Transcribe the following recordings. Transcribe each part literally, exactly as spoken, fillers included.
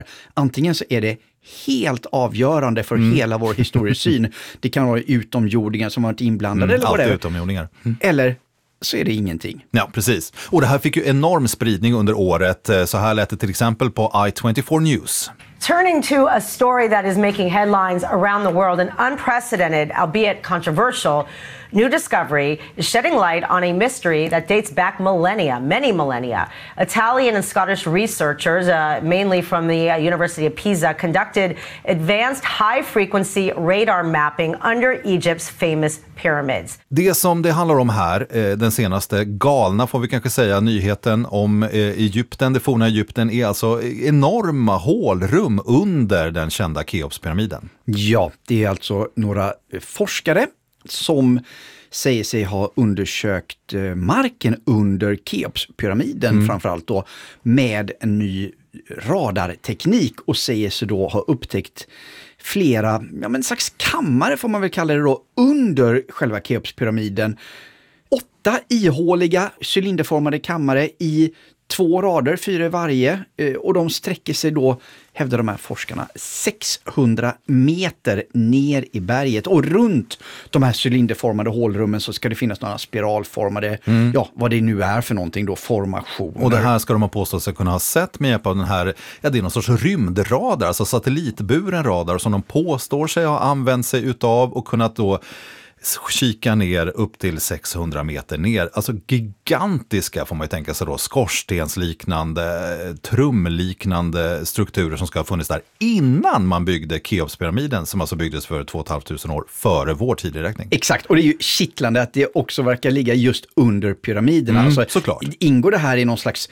Antingen så är det helt avgörande för mm. hela vår historiesyn. Det kan vara utomjordingar som har varit inblandade. Mm, eller alltid utomjordingar. Mm. Eller så är det ingenting. Ja, precis. Och det här fick ju enorm spridning under året. Så här lät det till exempel på I twenty-four News. Turning to a story that is making headlines around the world, an unprecedented, albeit controversial, new discovery is shedding light on a mystery that dates back millennia, many millennia. Italian and Scottish researchers, uh, mainly from the uh, University of Pisa, conducted advanced high-frequency radar mapping under Egypt's famous pyramids. Det som det handlar om här, eh, den senaste galna får vi kanske säga, nyheten om eh, Egypten, det forna Egypten, är alltså enorma hålrum under den kända Keopspyramiden. Ja, det är alltså några forskare som säger sig ha undersökt marken under Keopspyramiden mm. framförallt då med en ny radarteknik och säger sig då ha upptäckt flera, ja men slags kammare får man väl kalla det då, under själva Keopspyramiden. Åtta ihåliga cylinderformade kammare i två rader, fyra i varje, och de sträcker sig då, hävdar de här forskarna, sexhundra meter ner i berget, och runt de här cylinderformade hålrummen så ska det finnas några spiralformade, mm. ja, vad det nu är för någonting då, formationer. Och det här ska de ha påstått sig kunna ha sett med hjälp av den här, ja det är någon sorts rymdradar, alltså satellitburen radar som de påstår sig ha använt sig utav och kunnat då kika ner upp till sexhundra meter ner. Alltså gigantiska, får man ju tänka sig då, skorstensliknande, trumliknande strukturer som ska ha funnits där innan man byggde Keopspyramiden, som alltså byggdes för två och ett halvt tusen år före vår tideräkning. Exakt, och det är ju kittlande att det också verkar ligga just under pyramiderna. Mm, alltså, såklart. Ingår det här i någon slags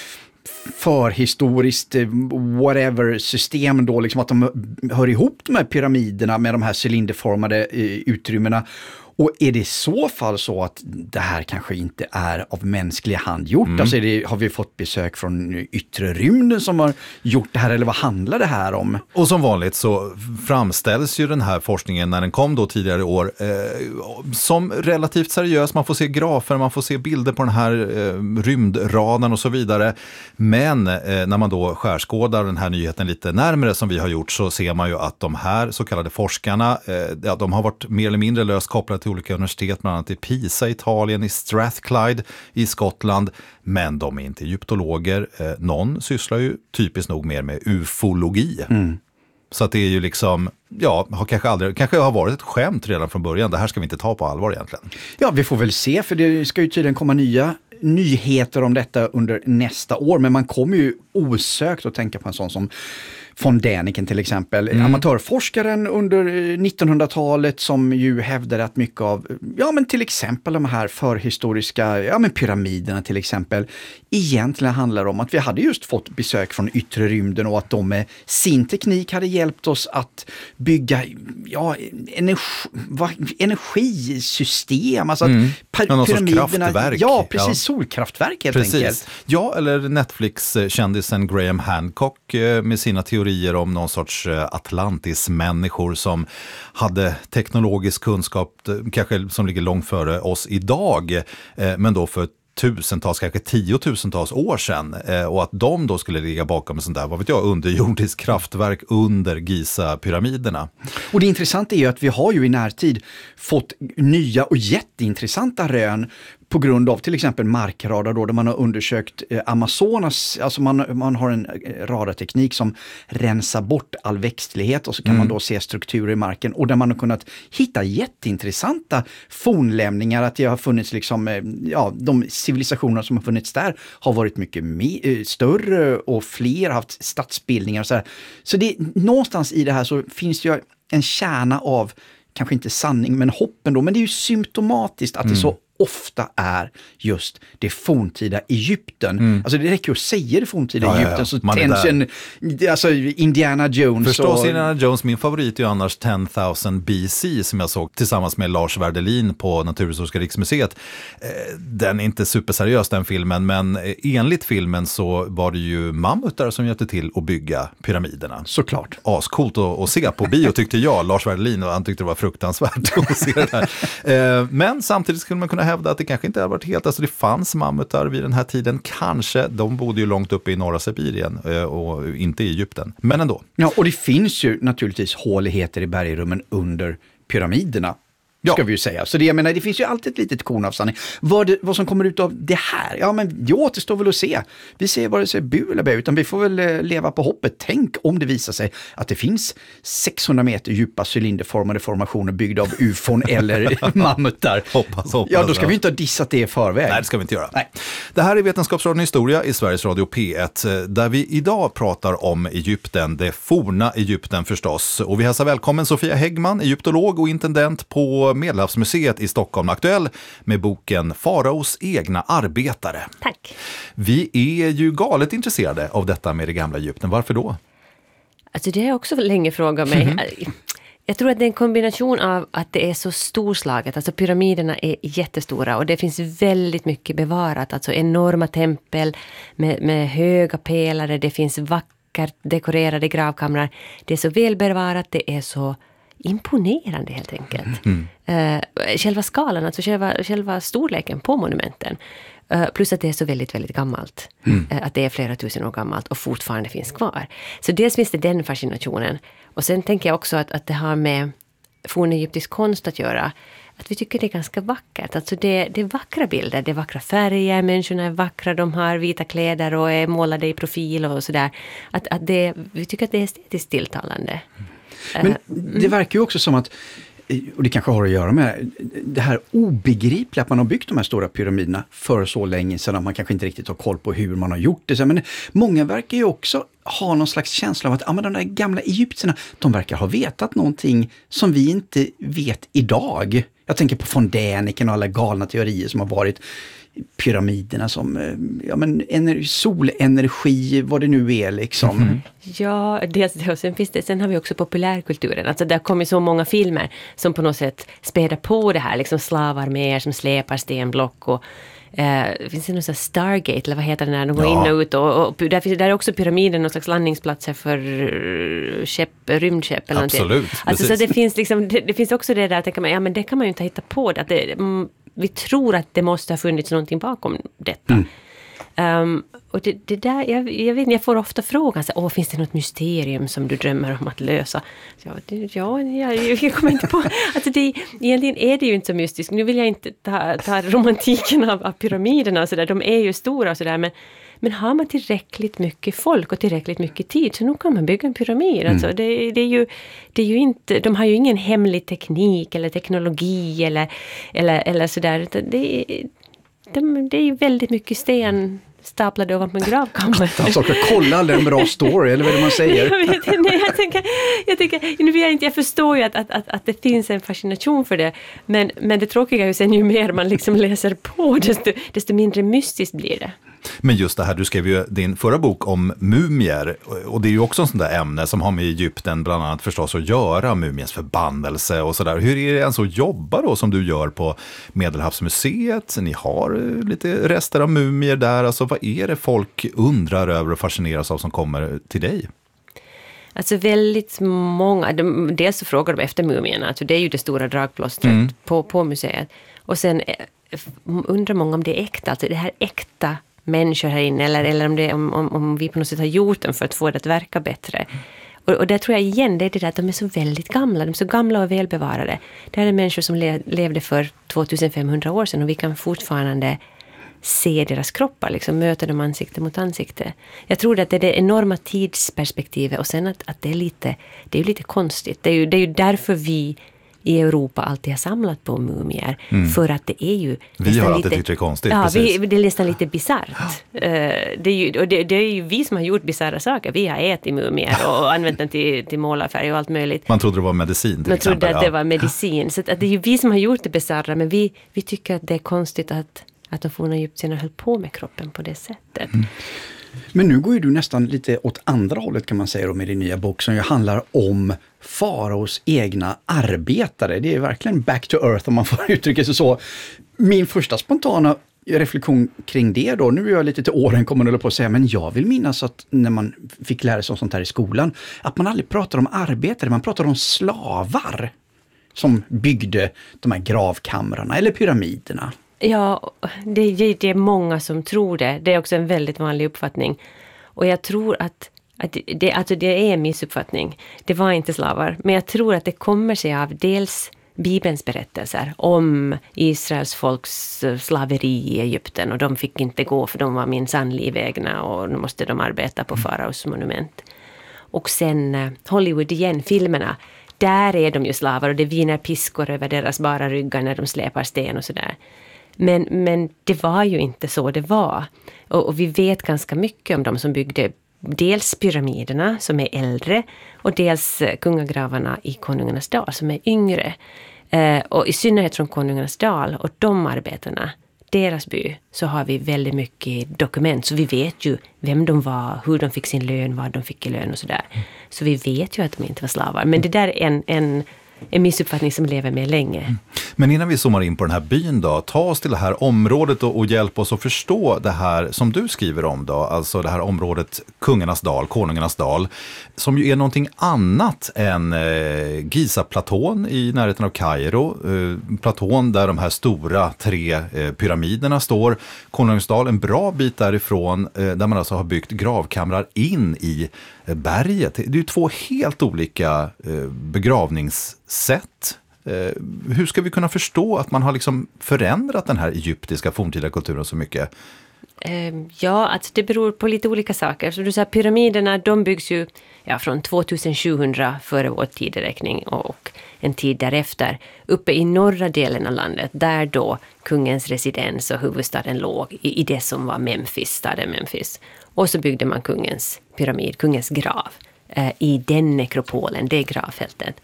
förhistoriskt whatever system då, liksom att de hör ihop de här pyramiderna med de här cylinderformade utrymmena. Och är det i så fall så att det här kanske inte är av mänsklig hand gjort? Mm. Alltså är det, har vi fått besök från yttre rymden som har gjort det här, eller vad handlar det här om? Och som vanligt så framställs ju den här forskningen när den kom då tidigare i år eh, som relativt seriös. Man får se grafer, man får se bilder på den här eh, rymdradarn och så vidare. Men eh, när man då skärskådar den här nyheten lite närmare som vi har gjort, så ser man ju att de här så kallade forskarna, eh, ja, de har varit mer eller mindre löst kopplade till olika universitet, bland annat i Pisa i Italien, i Strathclyde i Skottland, men de är inte egyptologer. Eh, någon sysslar ju typiskt nog mer med ufologi. Mm. Så att det är ju liksom, ja, har kanske aldrig, kanske har varit ett skämt redan från början. Det här ska vi inte ta på allvar egentligen. Ja, vi får väl se, för det ska ju tydligen komma nya nyheter om detta under nästa år, men man kommer ju osökt att tänka på en sån som von Däniken till exempel, mm. amatörforskaren under nittonhundratalet som ju hävdade att mycket av, ja men till exempel de här förhistoriska, ja men pyramiderna till exempel, egentligen handlar om att vi hade just fått besök från yttre rymden och att de med sin teknik hade hjälpt oss att bygga, ja, energi, va, energisystem, alltså mm. att ja, pyramiderna, ja precis, ja. solkraftverk helt precis. enkelt. Ja, eller Netflix-kändisen Graham Hancock med sina teorier om någon sorts Atlantis-människor som hade teknologisk kunskap, kanske som ligger långt före oss idag, men då för tusentals, kanske tiotusentals år sedan, och att de då skulle ligga bakom en sån där, vad vet jag, underjordisk kraftverk under Giza-pyramiderna. Och det intressanta är ju att vi har ju i närtid fått nya och jätteintressanta rön på grund av till exempel markradar då, där man har undersökt eh, Amazonas, alltså man, man har en eh, radarteknik som rensar bort all växtlighet och så kan mm. man då se strukturer i marken, och där man har kunnat hitta jätteintressanta fornlämningar, att det har funnits liksom, eh, ja, de civilisationer som har funnits där har varit mycket me- eh, större och fler, har haft stadsbildningar och så här. Så det, någonstans i det här så finns det ju en kärna av, kanske inte sanning, men hoppen då, men det är ju symptomatiskt att mm. det så ofta är just det forntida Egypten. Mm. Alltså det räcker att säga det forntida ja, Egypten ja, ja. så tänds en, alltså Indiana Jones. Förstås och... Indiana Jones, min favorit är ju annars ten thousand B C som jag såg tillsammans med Lars Werdelin på Naturhistoriska riksmuseet. Den är inte superseriös den filmen, men enligt filmen så var det ju mammutar som hjälpte till att bygga pyramiderna. Såklart. Ascoolt att, att se på bio tyckte jag, Lars Werdelin, och han tyckte det var fruktansvärt att se det där. Men samtidigt skulle man kunna att hävda att det kanske inte har varit helt, alltså det fanns mammutar vid den här tiden, kanske, de bodde ju långt uppe i norra Sibirien och inte i Egypten, men ändå. Ja, och det finns ju naturligtvis håligheter i bergrummen under pyramiderna. Ja. Ska vi ju säga. Så det, jag menar, det finns ju alltid ett litet korn av sanning. Vad, det, vad som kommer ut av det här, ja men det återstår väl att se. Vi ser vare sig bu eller bä, utan vi får väl eh, leva på hoppet. Tänk om det visar sig att det finns sexhundra meter djupa cylinderformade formationer byggda av ufon eller mammutar. Hoppas, hoppas. Ja, då ska vi inte ha dissat det i förväg. Nej, det ska vi inte göra. Nej. Det här är Vetenskapsradion Historia i Sveriges Radio P ett, där vi idag pratar om Egypten, det forna Egypten förstås. Och vi hälsar välkommen Sofia Häggman, egyptolog och intendent på Medelhavsmuseet i Stockholm, aktuell med boken Faraos egna arbetare. Tack. Vi är ju galet intresserade av detta med det gamla Egypten. Varför då? Alltså det har jag också länge frågat mig. Mm-hmm. Jag tror att det är en kombination av att det är så storslaget. Alltså pyramiderna är jättestora och det finns väldigt mycket bevarat. Alltså enorma tempel med, med höga pelare. Det finns vackert dekorerade gravkamrar. Det är så välbevarat, det är så imponerande helt enkelt. Mm. Uh, själva skalan, alltså själva, själva storleken på monumenten. Uh, plus att det är så väldigt, väldigt gammalt. Mm. Uh, att det är flera tusen år gammalt och fortfarande finns kvar. Så dels finns det den fascinationen. Och sen tänker jag också att, att det har med fornegyptisk konst att göra. Att vi tycker det är ganska vackert. Alltså det, det är vackra bilder, det är vackra färger, människorna är vackra, de har vita kläder och är målade i profil och sådär. Att, att det, vi tycker att det är estetiskt tilltalande. Men det verkar ju också som att, och det kanske har att göra med det här obegripliga att man har byggt de här stora pyramiderna för så länge sedan att man kanske inte riktigt har koll på hur man har gjort det. Men många verkar ju också ha någon slags känsla av att ja, men de där gamla egyptierna, de verkar ha vetat någonting som vi inte vet idag. Jag tänker på von Däniken och alla galna teorier som har varit pyramiderna som ja, men ener- solenergi, vad det nu är liksom. Mm. Ja, dels det och sen finns det, sen har vi också populärkulturen. Alltså där kommer så många filmer som på något sätt späder på det här, liksom slavarméer som släpar stenblock och eh, finns det någon sån Stargate eller vad heter det när de går ja. in och ut och, och där finns där är också pyramiden någon slags landningsplatser för skepp, rymdskepp eller Absolut, någonting. Alltså så det finns liksom det, det finns också det där att man, ja men det kan man ju inte hitta på det, att det mm, vi tror att det måste ha funnits någonting bakom detta. Mm. Um, och det, det där, jag, jag vet jag får ofta frågan, så, åh, finns det något mysterium som du drömmer om att lösa? Ja, det, ja jag, jag kommer inte på. Alltså det, egentligen är det ju inte så mystiskt. Nu vill jag inte ta, ta romantiken av, av pyramiderna och sådär. De är ju stora och sådär, men Men har man tillräckligt mycket folk och tillräckligt mycket tid så nu kan man bygga en pyramid. Mm. Alltså det, det, är ju, det är ju inte, de har ju ingen hemlig teknik eller teknologi eller, eller, eller sådär. Det, de, det är ju väldigt mycket sten staplade ovanpå en gravkammare. Alltså, kolla aldrig en bra story, eller vad är det man säger? jag, vet, nej, jag, tänker, jag, tänker, nu vill jag, inte, jag förstår ju att, att, att, att det finns en fascination för det. Men, men det tråkiga är ju sen ju mer man liksom läser på, desto, desto mindre mystiskt blir det. Men just det här, du skrev ju din förra bok om mumier och det är ju också en sån där ämne som har med Egypten bland annat förstås att göra, mumiens förbannelse och sådär. Hur är det ens att jobba då som du gör på Medelhavsmuseet? Ni har lite rester av mumier där, alltså vad är det folk undrar över och fascineras av som kommer till dig? Alltså väldigt många, de, dels så frågar de efter mumierna, alltså det är ju det stora dragplåstret mm. på, på museet. Och sen undrar många om det är äkta, alltså det här äkta människor här inne eller, eller om, det, om, om, om vi på något sätt har gjort dem för att få det att verka bättre. Och, och där tror jag igen, det är det där att de är så väldigt gamla, de är så gamla och välbevarade. Det här är människor som le, levde för tvåtusenfemhundra år sedan och vi kan fortfarande se deras kroppar, liksom möta dem ansikte mot ansikte. Jag tror att det är det enorma tidsperspektivet och sen att, att det är lite, det är ju lite konstigt. Det är ju, det är ju därför vi i Europa alltid har samlat på mumier. Mm. För att det är ju... Vi har alltid tyckt det är konstigt. Ja, vi, det är nästan lite bizarrt. Ja. Uh, det, är ju, och det, det är ju vi som har gjort bizarra saker. Vi har ätit mumier och använt den till, till målarfärg och allt möjligt. Man trodde det var medicin till Man exempel. trodde att ja. det var medicin. Så att, att det är ju vi som har gjort det bizarra. Men vi, vi tycker att det är konstigt att, att de forna egyptierna höll på med kroppen på det sättet. Mm. Men nu går ju du nästan lite åt andra hållet kan man säga då med din nya bok som ju handlar om faraos egna arbetare. Det är verkligen back to earth om man får uttrycka sig så. Min första spontana reflektion kring det då, nu är jag lite till åren kommer på att säga, men jag vill minnas att när man fick lära sig om sånt här i skolan, att man aldrig pratar om arbetare, man pratar om slavar som byggde de här gravkamrarna eller pyramiderna. Ja, det, det är många som tror det. Det är också en väldigt vanlig uppfattning. Och jag tror att, att det, alltså det är en missuppfattning. Det var inte slavar. Men jag tror att det kommer sig av dels Bibelns berättelser om Israels folks slaveri i Egypten. Och de fick inte gå för de var minsann livegna och nu måste de arbeta på faraos monument. Och sen Hollywood igen, filmerna. Där är de ju slavar och det viner piskor över deras bara ryggar när de släpar sten och sådär. Men, men det var ju inte så det var. Och, och vi vet ganska mycket om de som byggde dels pyramiderna som är äldre och dels kungagravarna i Konungarnas dal som är yngre. Eh, och i synnerhet från Konungarnas dal och de arbetarna, deras by, så har vi väldigt mycket dokument. Så vi vet ju vem de var, hur de fick sin lön, vad de fick i lön och sådär. Så vi vet ju att de inte var slavar. Men det där är en... en En missuppfattning som lever med länge. Mm. Men innan vi zoomar in på den här byn då, ta oss till det här området och, och hjälp oss att förstå det här som du skriver om då, alltså det här området Kungarnas dal, Konungarnas dal, som ju är någonting annat än eh, Giza-platån i närheten av Kairo, eh, platån där de här stora tre eh, pyramiderna står, Konungarnas dal en bra bit därifrån eh, där man alltså har byggt gravkamrar in i eh, berget. Det är ju två helt olika eh, begravningssätt. Eh, hur ska vi kunna förstå att man har liksom förändrat den här egyptiska forntida kulturen så mycket? Ja, alltså det beror på lite olika saker. Så du sa, pyramiderna, de byggs ju ja, från tjugosjuhundra före vår tideräkning och en tid därefter. Uppe i norra delen av landet, där då kungens residens och huvudstaden låg i, i det som var Memphis, staden Memphis. Och så byggde man kungens pyramid, kungens grav eh, i den nekropolen, det gravfältet.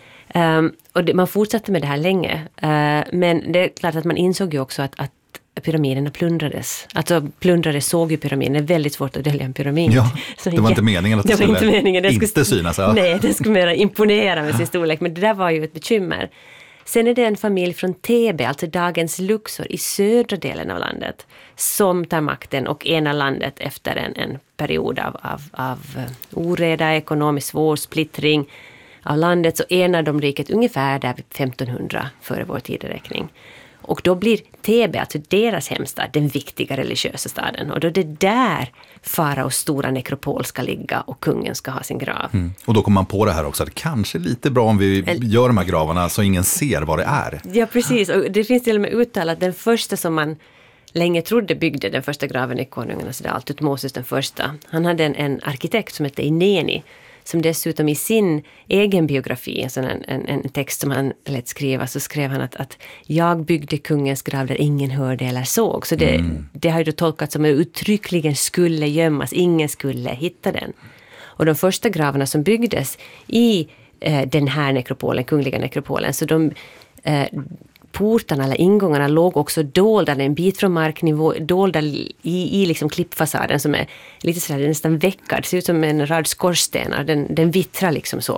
Um, och det, man fortsatte med det här länge. Uh, men det är klart att man insåg ju också att, att pyramiderna plundrades. Alltså plundrades såg ju pyramiden. Det är väldigt svårt att dölja en pyramid. Ja, det var inte meningen att det, det skulle inte, meningen. Det inte skulle, synas. Ja. Nej, det skulle mer imponera med sin storlek. Men det där var ju ett bekymmer. Sen är det en familj från Thebe, alltså dagens Luxor, i södra delen av landet, som tar makten och enar landet efter en, en period av, av, av oreda, ekonomisk svår splittring av landet, så enar de riket ungefär där femtonhundra före vår tideräkning. Och då blir Thebe, alltså deras hemstad, den viktiga religiösa staden. Och då är det där faraos stora nekropol ska ligga och kungen ska ha sin grav. Mm. Och då kommer man på det här också, att det kanske är lite bra om vi El- gör de här gravarna så ingen ser vad det är. Ja, precis. Och det finns till och med uttalat den första som man länge trodde byggde den första graven i Konungarnas dal, Tutmosis den första. Han hade en, en arkitekt som hette Ineni, som dessutom i sin egen biografi, alltså en, en, en text som han lät skriva, så skrev han att, att jag byggde kungens grav där ingen hörde eller såg. Så det, mm. det har ju då tolkats som att uttryckligen skulle gömmas, ingen skulle hitta den. Och de första gravarna som byggdes i eh, den här nekropolen, kungliga nekropolen, så de... Eh, portarna eller ingångarna låg också dolda en bit från marknivå, dolda i, i liksom klippfasaden som är lite sådär nästan veckad. Det ser ut som en rad skorstenar, den, den vittrar liksom så.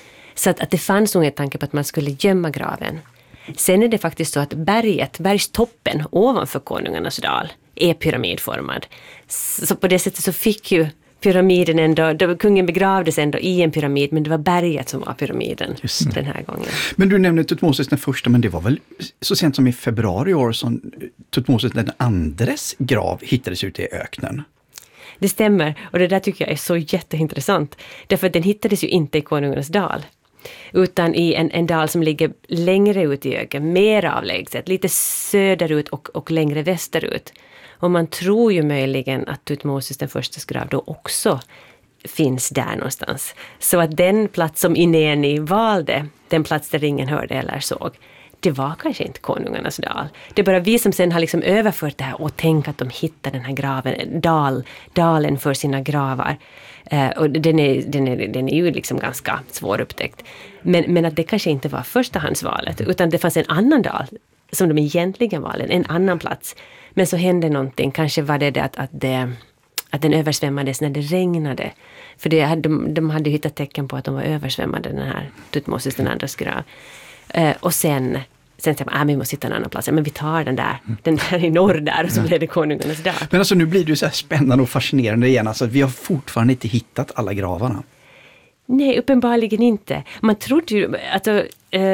Så att, att det fanns nog en tanke på att man skulle gömma graven. Sen är det faktiskt så att berget, bergstoppen ovanför Konungarnas dal är pyramidformad. Så på det sättet så fick ju pyramiden ändå, då kungen begravdes ändå i en pyramid, men det var berget som var pyramiden den här gången. Men du nämnde Tutmosis den första, men det var väl så sent som i februari i år som Tutmosis den andres grav hittades ute i öknen? Det stämmer, och det där tycker jag är så jätteintressant. Därför att den hittades ju inte i Konungarnas dal, utan i en, en dal som ligger längre ut i öken, mer avlägset, lite söderut och, och längre västerut. Och man tror ju möjligen att Tutmosis den förstas grav då också finns där någonstans. Så att den plats som Ineni valde, den plats där ingen hörde eller såg, det var kanske inte Konungarnas dal. Det är bara vi som sen har liksom överfört det här och tänkt att de hittar den här graven, dal, dalen för sina gravar. Uh, och den är, den, är, den är ju liksom ganska svårupptäckt. Men, men att det kanske inte var förstahandsvalet, utan det fanns en annan dal som de egentligen valde, en annan plats. Men så hände någonting, kanske var det, det att, att, det, att den översvämmades när det regnade. För det, de, de hade hittat tecken på att de var översvämmade, den här Tutmosis den andras grav. Uh, och sen, sen tänkte man, ah, vi måste hitta en annan plats. Men vi tar den där, den där i norr där, och så blev det Konungarnas dal. Men alltså nu blir det ju så här spännande och fascinerande igen. Alltså, vi har fortfarande inte hittat alla gravarna. Nej, uppenbarligen inte. Man trodde ju, alltså... Uh,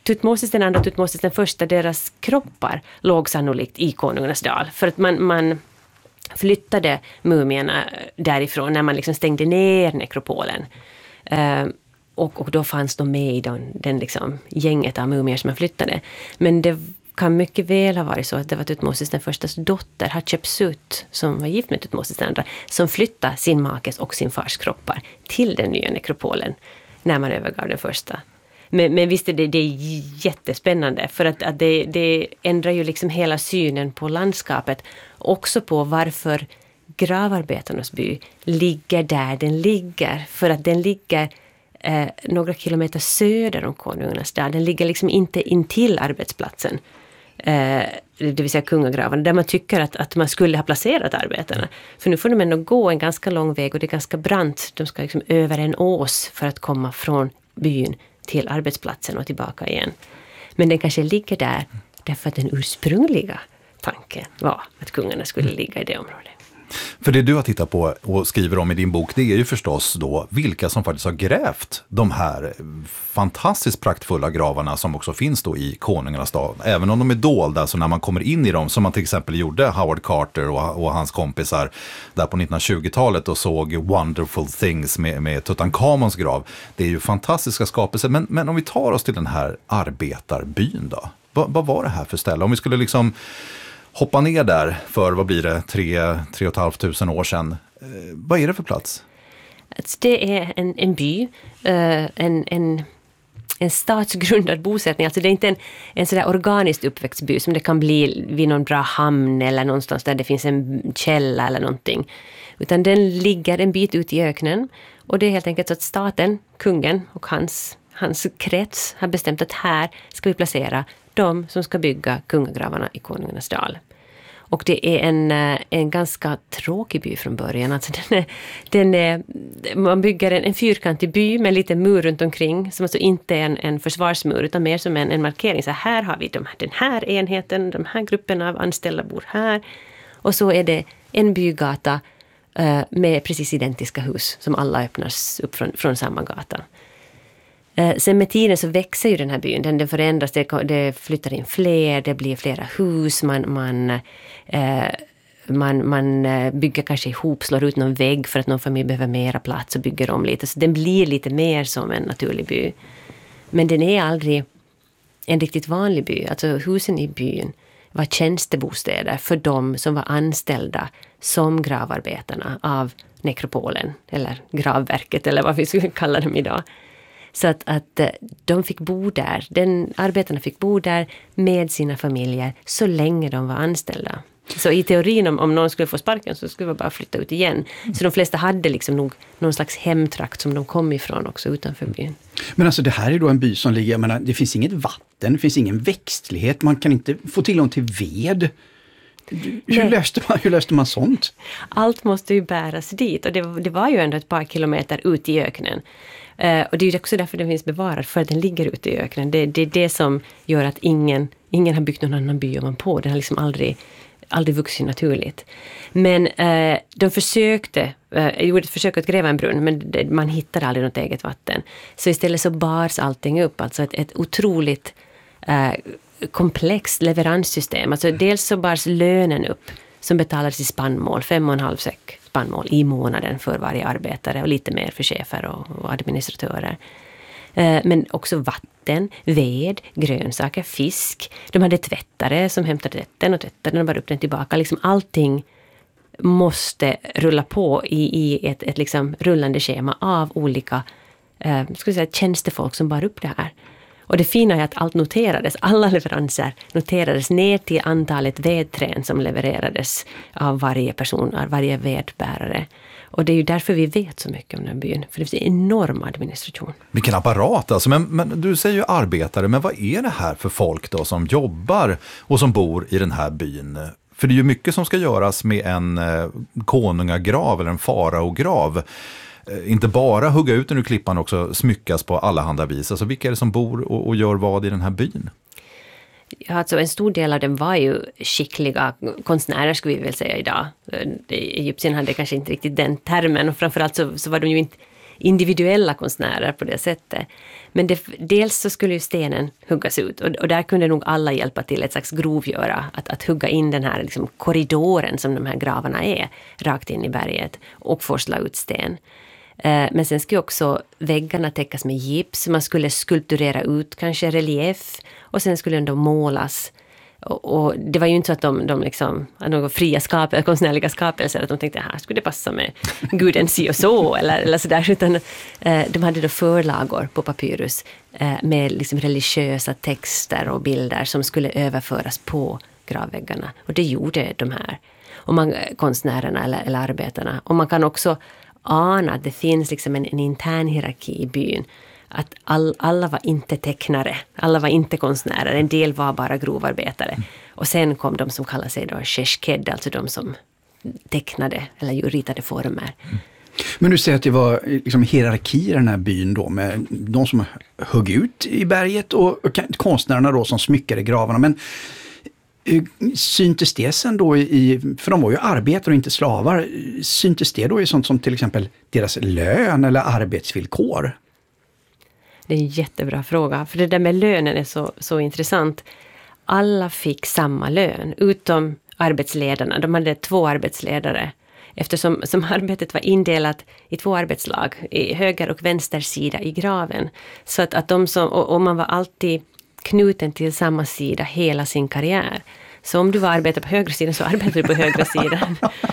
Tutmosis den andra och Tutmosis den första, deras kroppar låg sannolikt i Konungarnas dal. För att man, man flyttade mumierna därifrån när man liksom stängde ner nekropolen. Uh, och, och då fanns de med i den, den liksom gänget av mumier som man flyttade. Men det kan mycket väl ha varit så att det var Tutmosis den förstas dotter, Hatshepsut, som var gift med Tutmosis den andra, som flyttade sin makes och sin fars kroppar till den nya nekropolen när man övergav den första. Men, men visst är det, det är jättespännande, för att, att det, det ändrar ju liksom hela synen på landskapet, också på varför gravarbetarnas by ligger där den ligger. För att den ligger eh, några kilometer söder om Konungarnas dal. Den ligger liksom inte intill arbetsplatsen. Eh, det vill säga kungagravarna, där man tycker att, att man skulle ha placerat arbetarna. För nu får de ändå gå en ganska lång väg och det är ganska brant. De ska liksom över en ås för att komma från byn till arbetsplatsen och tillbaka igen. Men den kanske ligger där därför att den ursprungliga tanken var att kungarna skulle ligga i det området. För det du har tittat på och skriver om i din bok, det är ju förstås då vilka som faktiskt har grävt de här fantastiskt praktfulla gravarna som också finns då i Konungarnas dal. Även om de är dolda, så när man kommer in i dem, som man till exempel gjorde Howard Carter och, och hans kompisar där på nittonhundratjugotalet och såg Wonderful Things med, med Tutankhamons grav. Det är ju fantastiska skapelser. Men, men om vi tar oss till den här arbetarbyn då. Va, vad var det här för ställe? Om vi skulle liksom hoppa ner där för, vad blir det, tre, tre och ett halvt tusen år sedan. Eh, vad är det för plats? Det är en, en by, uh, en, en, en statsgrundad bosättning. Alltså det är inte en, en sådär organiskt uppväxt by som det kan bli vid någon bra hamn eller någonstans där det finns en källa eller någonting. Utan den ligger en bit ut i öknen. Och det är helt enkelt så att staten, kungen och hans, hans krets har bestämt att här ska vi placera de som ska bygga kungagravarna i Konungarnas dal. Och det är en, en ganska tråkig by från början. Alltså den är, den är, man bygger en, en fyrkantig by med en liten mur runt omkring, som alltså inte är en, en försvarsmur utan mer som en, en markering. Så här har vi de, den här enheten, de här grupperna av anställda bor här. Och så är det en bygata uh, med precis identiska hus som alla öppnas upp från, från samma gata. Sen med tiden så växer ju den här byn, den, den förändras, det, det flyttar in fler, det blir flera hus, man, man, eh, man, man bygger kanske ihop, slår ut någon vägg för att någon familj behöver mera plats och bygger om lite. Så den blir lite mer som en naturlig by. Men den är aldrig en riktigt vanlig by. Alltså husen i byn var tjänstebostäder för de som var anställda som gravarbetarna av nekropolen, eller gravverket, eller vad vi skulle kalla dem idag. Så att, att de fick bo där, den, arbetarna fick bo där med sina familjer så länge de var anställda. Så i teorin om, om någon skulle få sparken så skulle de bara flytta ut igen. Så de flesta hade liksom nog någon slags hemtrakt som de kom ifrån också utanför byn. Men alltså det här är då en by som ligger, jag menar, det finns inget vatten, det finns ingen växtlighet, man kan inte få tillgång till ved. Hur löste, man, hur löste man sånt? Allt måste ju bäras dit och det, det var ju ändå ett par kilometer ut i öknen. Uh, och det är ju också därför den finns bevarad, för att den ligger ute i öknen. Det, det är det som gör att ingen, ingen har byggt någon annan by ovanpå. Den har liksom aldrig, aldrig vuxit naturligt. Men uh, de försökte, uh, gjorde ett försök att gräva en brunn, men det, man hittade aldrig något eget vatten. Så istället så bars allting upp. Alltså ett, ett otroligt uh, komplext leveranssystem. Alltså dels så bars lönen upp som betalades i spannmål, fem och en halv säck spannmål i månaden för varje arbetare och lite mer för chefer och, och administratörer. Eh, men också vatten, ved, grönsaker, fisk. De hade tvättare som hämtade tvätten och tvättade den och bara upp den tillbaka. Liksom allting måste rulla på i, i ett, ett liksom rullande schema av olika eh, ska jag säga, tjänstefolk som bar upp det här. Och det fina är att allt noterades, alla leveranser noterades ner till antalet vedträn som levererades av varje person, av varje vedbärare. Och det är ju därför vi vet så mycket om den byn, för det är en enorm administration. Vilken apparat alltså, men, men du säger ju arbetare, men vad är det här för folk då som jobbar och som bor i den här byn? För det är ju mycket som ska göras med en eh, konungagrav eller en faraograv. Inte bara hugga ut den ur klippan, också smyckas på alla handa vis. Alltså vilka är det som bor och, och gör vad i den här byn? Ja, alltså en stor del av dem var ju skickliga konstnärer, skulle vi väl säga idag. Egypten hade kanske inte riktigt den termen, och framförallt så, så var de ju inte, individuella konstnärer på det sättet. Men det, dels så skulle ju stenen huggas ut och, och där kunde nog alla hjälpa till ett slags grovgöra, att, att hugga in den här liksom korridoren som de här gravarna är rakt in i berget och forsla ut sten. Eh, men sen skulle också väggarna täckas med gips, man skulle skulpturera ut kanske relief och sen skulle de målas. Och, och det var ju inte så att de, de liksom hade några fria skap, konstnärliga skapelser, att de tänkte här skulle det passa med guden si och så eller, eller sådär, utan eh, de hade då förlagor på papyrus eh, med liksom religiösa texter och bilder som skulle överföras på gravväggarna, och det gjorde de här och man, konstnärerna eller, eller arbetarna. Och man kan också ana att det finns liksom en, en intern hierarki i byn. Att all, alla var inte tecknare, alla var inte konstnärer, en del var bara grovarbetare. Mm. Och sen kom de som kallar sig då sheshked, alltså de som tecknade eller ritade former. Mm. Men du säger att det var liksom hierarki i den här byn då, med de som högg ut i berget och, och konstnärerna då som smyckade gravarna. Men syntes det sen då i, för de var ju arbetare och inte slavar, syntes det då i sånt som till exempel deras lön eller arbetsvillkor? Det är en jättebra fråga, för det där med lönen är så, så intressant. Alla fick samma lön, utom arbetsledarna. De hade två arbetsledare, eftersom som arbetet var indelat i två arbetslag, i höger och vänster sida i graven. Så att, att de som, och, och man var alltid knuten till samma sida hela sin karriär. Så om du var arbetare på högra sidan så arbetade du på högra sidan.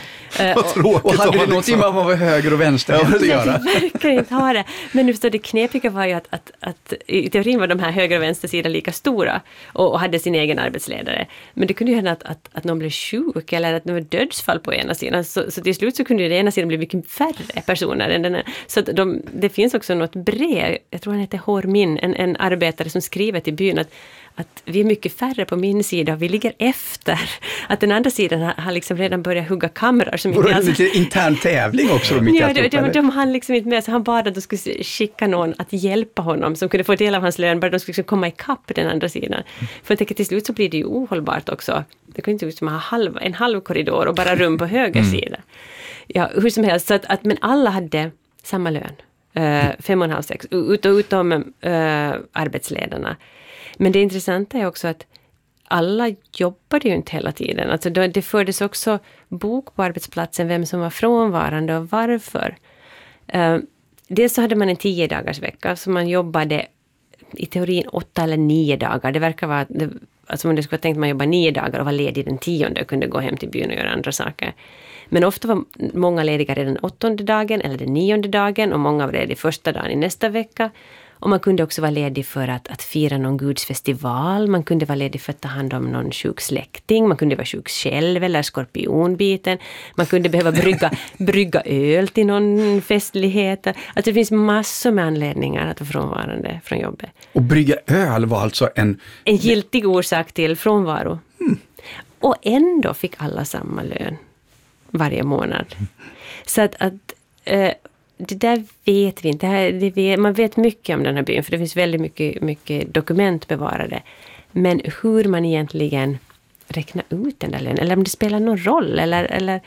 Vad tråkigt. Och hade det någonting med att man var höger och vänster att göra? Jag verkar inte ha det. Men nu förstår det knepiga var ju att, att, att i teorin var de här höger och vänster sidan lika stora och, och hade sin egen arbetsledare. Men det kunde ju hända att, att, att någon blev sjuk eller att det var dödsfall på ena sidan. Så, så till slut så kunde det ena sidan bli mycket färre personer än den här. Så att de, det finns också något brev, jag tror han heter Hormin, en, en arbetare som skriver till byn att att vi är mycket färre på min sida och vi ligger efter. Att den andra sidan har, har liksom redan börjat hugga kamrar. Som var det alltså lite intern tävling också? De ja, de, de, de hann liksom inte med. Så han bad att de skulle skicka någon att hjälpa honom som kunde få del av hans lön. Bara de skulle liksom komma ikapp den andra sidan. Mm. För jag tänker till slut så blir det ju ohållbart också. Det kan inte ut som att ha halv, en halv korridor och bara rum på höger mm. sida. Ja, hur som helst. Så att, att, men alla hade samma lön. Uh, fem och en halv, sex. Ut, utom uh, arbetsledarna. Men det intressanta är också att alla jobbade ju inte hela tiden. Alltså det fördes också bok på arbetsplatsen vem som var frånvarande och varför. Uh, dels så hade man en tio dagars vecka så man jobbade i teorin åtta eller nio dagar. Det verkar vara, det, alltså om det skulle tänkt man jobba nio dagar och var ledig den tionde och kunde gå hem till byn och göra andra saker. Men ofta var många lediga redan den åttonde dagen eller den nionde dagen och många var lediga första dagen i nästa vecka. Och man kunde också vara ledig för att, att fira någon gudsfestival. Man kunde vara ledig för att ta hand om någon sjuk släkting. Man kunde vara sjuk själv eller skorpionbiten. Man kunde behöva brygga, brygga öl till någon festlighet. Alltså det finns massor med anledningar att vara frånvarande från jobbet. Och brygga öl var alltså en... En giltig orsak till frånvaro. Mm. Och ändå fick alla samma lön varje månad. Så att... att eh, det där vet vi inte. Det här, det vet, man vet mycket om den här byn för det finns väldigt mycket, mycket dokument bevarade. Men hur man egentligen räknar ut den där lönen eller om det spelar någon roll eller, eller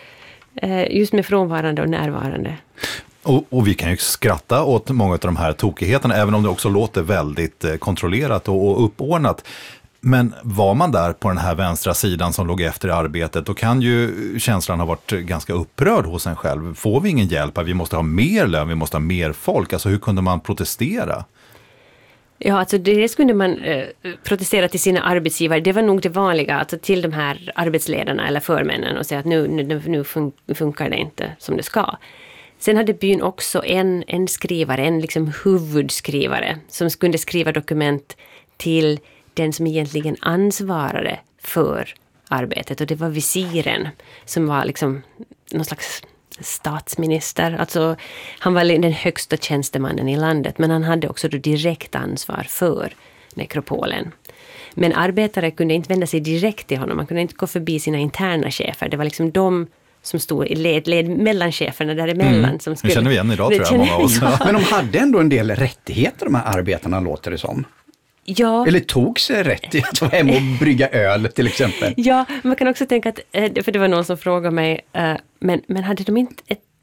just med frånvarande och närvarande. Och, och vi kan ju skratta åt många av de här tokigheterna även om det också låter väldigt kontrollerat och, och uppordnat. Men var man där på den här vänstra sidan som låg efter i arbetet, då kan ju känslan ha varit ganska upprörd hos en själv. Får vi ingen hjälp? Vi måste ha mer lön, vi måste ha mer folk. Alltså hur kunde man protestera? Ja, alltså det skulle man eh, protestera till sina arbetsgivare. Det var nog det vanliga, alltså till de här arbetsledarna eller förmännen och säga att nu, nu, nu fun- funkar det inte som det ska. Sen hade byn också en, en skrivare, en liksom huvudskrivare som skulle skriva dokument till den som egentligen ansvarade för arbetet. Och det var visiren som var liksom någon slags statsminister. Alltså han var den högsta tjänstemannen i landet. Men han hade också då direkt ansvar för nekropolen. Men arbetare kunde inte vända sig direkt till honom. Man kunde inte gå förbi sina interna chefer. Det var liksom de som stod i led, led mellan cheferna däremellan. Mm. Som skulle, det känner vi igen idag tror jag, många av oss. Ja. Men de hade ändå en del rättigheter, de här arbetarna, låter det som. Ja. Eller tog sig rätt i att vara hem och brygga öl till exempel. Ja, man kan också tänka att, för det var någon som frågade mig, men, men hade de inte ett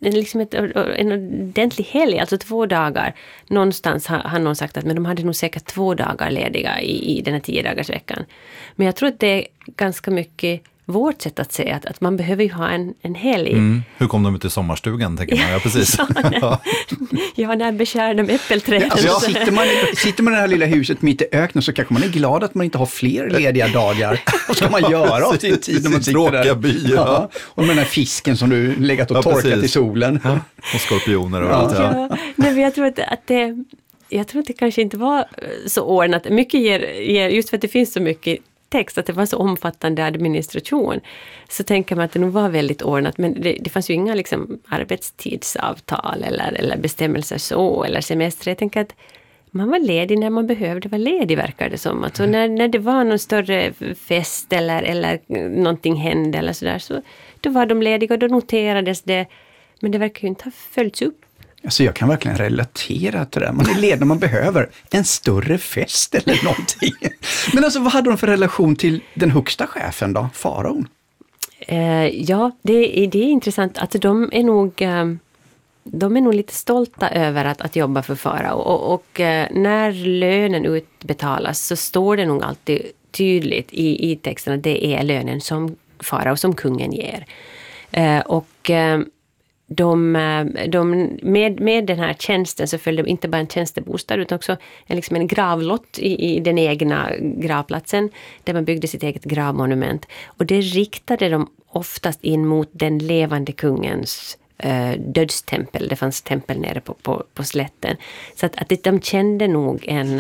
liksom ett, en ordentlig helg, alltså två dagar. Någonstans har, har någon sagt att men de hade nog säkert två dagar lediga i, i den här tio dagars veckan. Men jag tror att det är ganska mycket vårt sätt att säga att, att man behöver ju ha en, en helg. Mm. Hur kom de ut i sommarstugan, tänker man? Ja, precis. ja, när, ja, när beskär de äppelträden. Alltså, ja. sitter, man, sitter man i det här lilla huset mitt i öknen så kanske man är glad att man inte har fler lediga dagar. Vad ska man göra av sin tid när man sitter där? By, ja. Ja. Och med den här fisken som du legat och ja, torkat precis. i solen. Ja. Och skorpioner och ja. allt. Ja. Ja. Nej, jag tror att, att det... Jag tror att det kanske inte var så ordnat. Mycket ger, ger, just för att det finns så mycket text, att det var så omfattande administration, så tänker man att det nog var väldigt ordnat, men det, det fanns ju inga liksom arbetstidsavtal eller, eller bestämmelser så, eller semester. Jag tänker att man var ledig när man behövde vara ledig, verkar det som. Alltså när, när det var någon större fest eller, eller någonting hände eller sådär, så då var de lediga och då noterades det, men det verkar ju inte ha följts upp. Alltså jag kan verkligen relatera till det. Man är ledig när man behöver en större fest eller någonting. Men alltså vad hade de för relation till den högsta chefen då, faraon? Eh, ja, det är, det är intressant. Alltså de är nog, eh, de är nog lite stolta över att, att jobba för farao. Och, och eh, när lönen utbetalas så står det nog alltid tydligt i, i texten att det är lönen som farao, som kungen ger. Eh, och... Eh, De, de, med, med den här tjänsten så följde de inte bara en tjänstebostad utan också en, liksom en gravlott i, i den egna gravplatsen där man byggde sitt eget gravmonument. Och det riktade de oftast in mot den levande kungens eh, dödstempel. Det fanns tempel nere på, på, på slätten. Så att, att de kände nog en,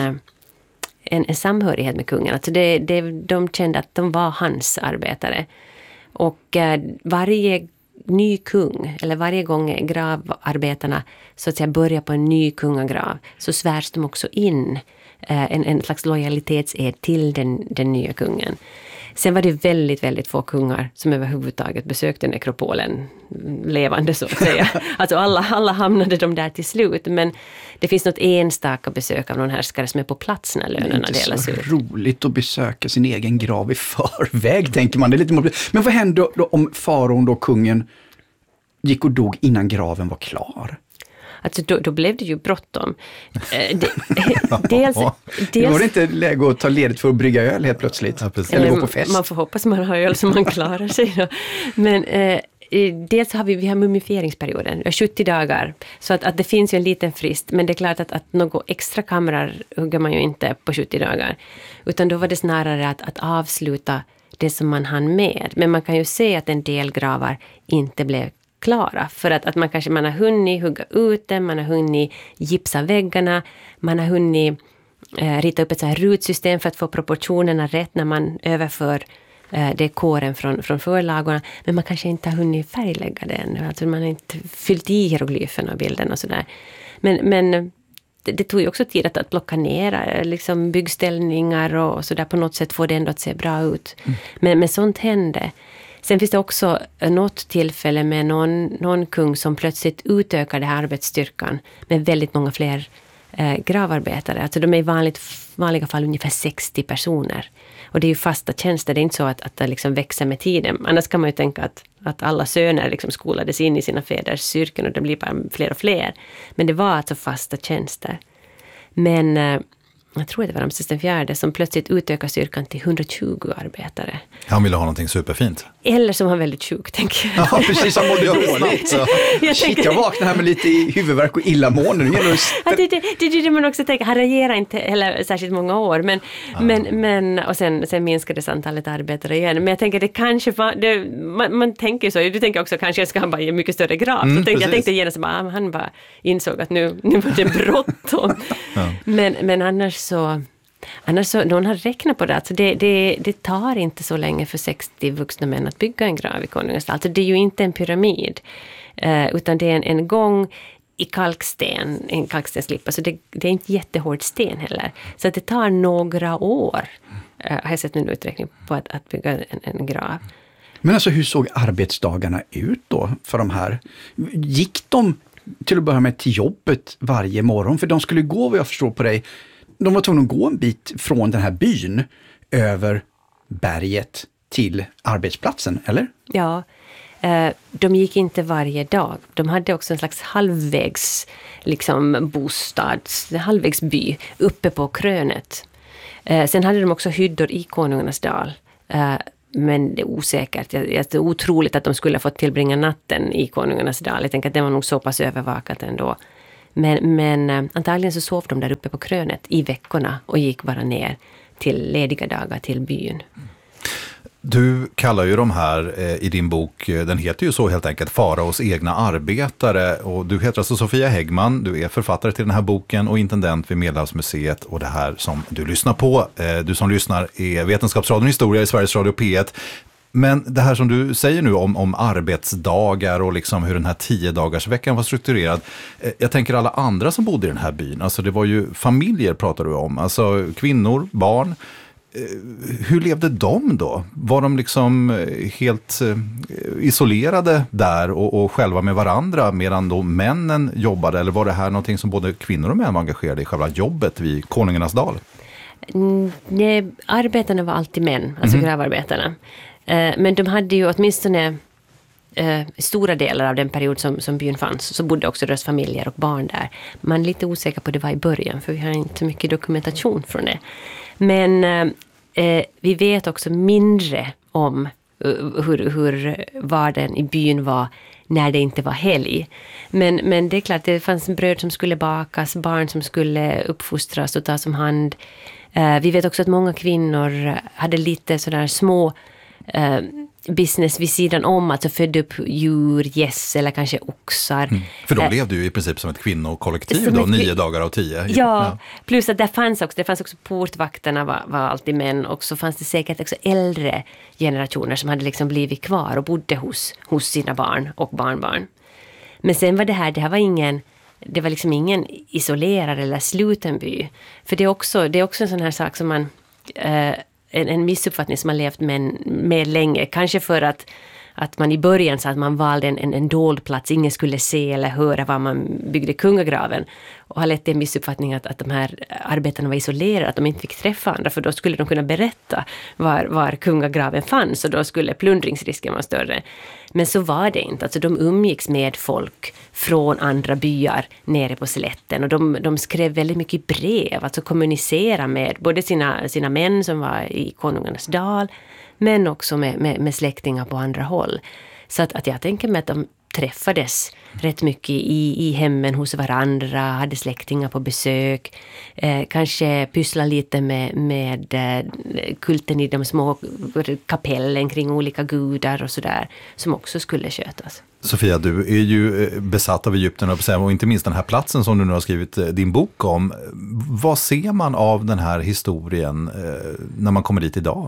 en, en samhörighet med kungen. Alltså det, det, de kände att de var hans arbetare. Och eh, varje ny kung, eller varje gång gravarbetarna så att säga börjar på en ny kungagrav, så svärs de också in eh, en, en slags lojalitetsed till den, den nya kungen. Sen var det väldigt, väldigt få kungar som överhuvudtaget besökte nekropolen levande, så att säga. Alltså alla, alla hamnade de där till slut, men det finns något enstaka besök av någon härskare som är på plats när lönerna delas ut. Det är inte så roligt att besöka sin egen grav i förväg, tänker man. Det är lite mobil. Men vad hände då, då om faraon, då kungen, gick och dog innan graven var klar? Alltså då, då blev det ju bråttom. Eh, de, dels, dels, var det inte läge att ta ledigt för att brygga öl helt plötsligt? Ja, eller gå på fest? Man får hoppas man har öl så man klarar sig då. Men eh, dels har vi, vi har mumifieringsperioden, sjuttio dagar. Så att, att det finns ju en liten frist, men det är klart att, att några extra kamrar hugger man ju inte på sjuttio dagar. Utan då var det snarare att, att avsluta det som man hann med. Men man kan ju se att en del gravar inte blev klara. För att, att man kanske man har hunnit hugga ut den, man har hunnit gipsa väggarna, man har hunnit eh, rita upp ett så här rutsystem för att få proportionerna rätt när man överför eh, det kåren från, från förlagorna. Men man kanske inte har hunnit färglägga den. Alltså man har inte fyllt i hieroglyferna och bilden och sådär. Men, men det, det tog ju också tid att, att plocka ner liksom byggställningar och sådär, på något sätt få det ändå att se bra ut. Mm. Men, men sånt hände. Sen finns det också något tillfälle med någon, någon kung som plötsligt utökade arbetsstyrkan med väldigt många fler eh, gravarbetare. Alltså de är i vanligt, vanliga fall ungefär sextio personer. Och det är ju fasta tjänster, det är inte så att, att det liksom växer med tiden. Annars kan man ju tänka att, att alla söner liksom skolades in i sina fäders yrken och det blir bara fler och fler. Men det var alltså fasta tjänster. Men... Eh, jag tror att det var Ramses den fjärde som plötsligt utökar styrkan till hundratjugo arbetare. Han ville ha någonting superfint. Eller som var väldigt sjuk, tänker jag. Ja, precis, han mådde dåligt. jag, Shit, jag vaknade här med lite huvudvärk och illamående. Nu gäller det, ja, det, det, det, det, det man också tänker. Han regerar inte heller särskilt många år. Men, ah. men, men, och sen, sen minskades antalet arbetare igen. Men jag tänker, det kanske var... Det, man, man tänker så. Du tänker också, kanske ska han bara ge mycket större grav. Mm, jag, tänkte, jag tänkte genast bara, han bara insåg att nu, nu var det bråttom. ja. men, men annars så... Annars så, någon har räknat på det. Alltså det, det, det tar inte så länge för sextio vuxna män att bygga en grav i konungastall. Alltså det är ju inte en pyramid. Eh, utan det är en, en gång i kalksten. En kalkstensklippa. Så det, det är inte jättehård sten heller. Så att det tar några år. Eh, har jag sett en uträkning på att, att bygga en, en grav. Men alltså hur såg arbetsdagarna ut då för de här? Gick de till att börja med till jobbet varje morgon? För de skulle gå, vad jag förstår på dig... De var tvungna att gå en bit från den här byn över berget till arbetsplatsen, eller? Ja, eh, de gick inte varje dag. De hade också en slags halvvägs liksom, bostads, halvvägsby uppe på krönet. Eh, sen hade de också hyddor i Konungarnas dal. Eh, men det är osäkert. Det är otroligt att de skulle ha fått tillbringa natten i Konungarnas dal. Jag tänker att det var nog så pass övervakat ändå. Men, men eh, antagligen så sov de där uppe på krönet i veckorna och gick bara ner till lediga dagar till byn. Du kallar ju de här eh, i din bok, den heter ju så helt enkelt, Faraos egna arbetare, och du heter alltså Sofia Häggman, du är författare till den här boken och intendent vid Medelhavsmuseet, och det här som du lyssnar på, eh, du som lyssnar är Vetenskapsradion Historia i Sveriges Radio P ett. Men det här som du säger nu om, om arbetsdagar och liksom hur den här tio dagars veckan var strukturerad. Eh, jag tänker alla andra som bodde i den här byn, alltså det var ju familjer pratar du om, alltså kvinnor, barn. Hur levde de då? Var de liksom helt isolerade där och, och själva med varandra medan då männen jobbade? Eller var det här någonting som både kvinnor och män var engagerade i själva jobbet vid Konungarnas dal? Mm, nej, arbetarna var alltid män, alltså mm. gravarbetarna. Eh, men de hade ju åtminstone eh, stora delar av den period som, som byn fanns, så bodde också deras familjer och barn där. Man är lite osäker på det var i början, för vi har inte så mycket dokumentation från det. Men eh, vi vet också mindre om uh, hur, hur vardagen i byn var när det inte var helg. Men, men det är klart, det fanns bröd som skulle bakas, barn som skulle uppfostras och tas om hand. Uh, vi vet också att många kvinnor hade lite sådär små uh, business vid sidan om, alltså födde upp djur, gäss eller kanske oxar. Mm. För de eh, levde ju i princip som ett kvinnokollektiv då, ett, nio dagar av tio. Ja, ja, plus att det fanns också, det fanns också portvakterna var, var alltid män, och så fanns det säkert också äldre generationer som hade liksom blivit kvar och bodde hos, hos sina barn och barnbarn. Men sen var det här, det här var ingen, det var liksom ingen isolerad eller sluten by. För det är också, det är också en sån här sak som man... Eh, En, en missuppfattning som man levt med, med länge. Kanske för att, att man i början sa att man valde en, en, en dold plats. Ingen skulle se eller höra var man byggde kungagraven. Och har lett till en missuppfattning att, att de här arbetarna var isolerade. Att de inte fick träffa andra. För då skulle de kunna berätta var, var kungagraven fanns. Och då skulle plundringsrisken vara större. Men så var det inte. Alltså de umgicks med folk från andra byar nere på slätten. Och de, de skrev väldigt mycket brev. Alltså kommunicera med både sina, sina män som var i Konungarnas dal. Men också med, med, med släktingar på andra håll. Så att, att jag tänker mig att de träffades rätt mycket i, i hemmen hos varandra, hade släktingar på besök, eh, kanske pyssla lite med, med eh, kulten i de små kapellen kring olika gudar och sådär, som också skulle skötas. Sofia, du är ju besatt av Egypten och inte minst den här platsen som du nu har skrivit din bok om. Vad ser man av den här historien eh, när man kommer dit idag?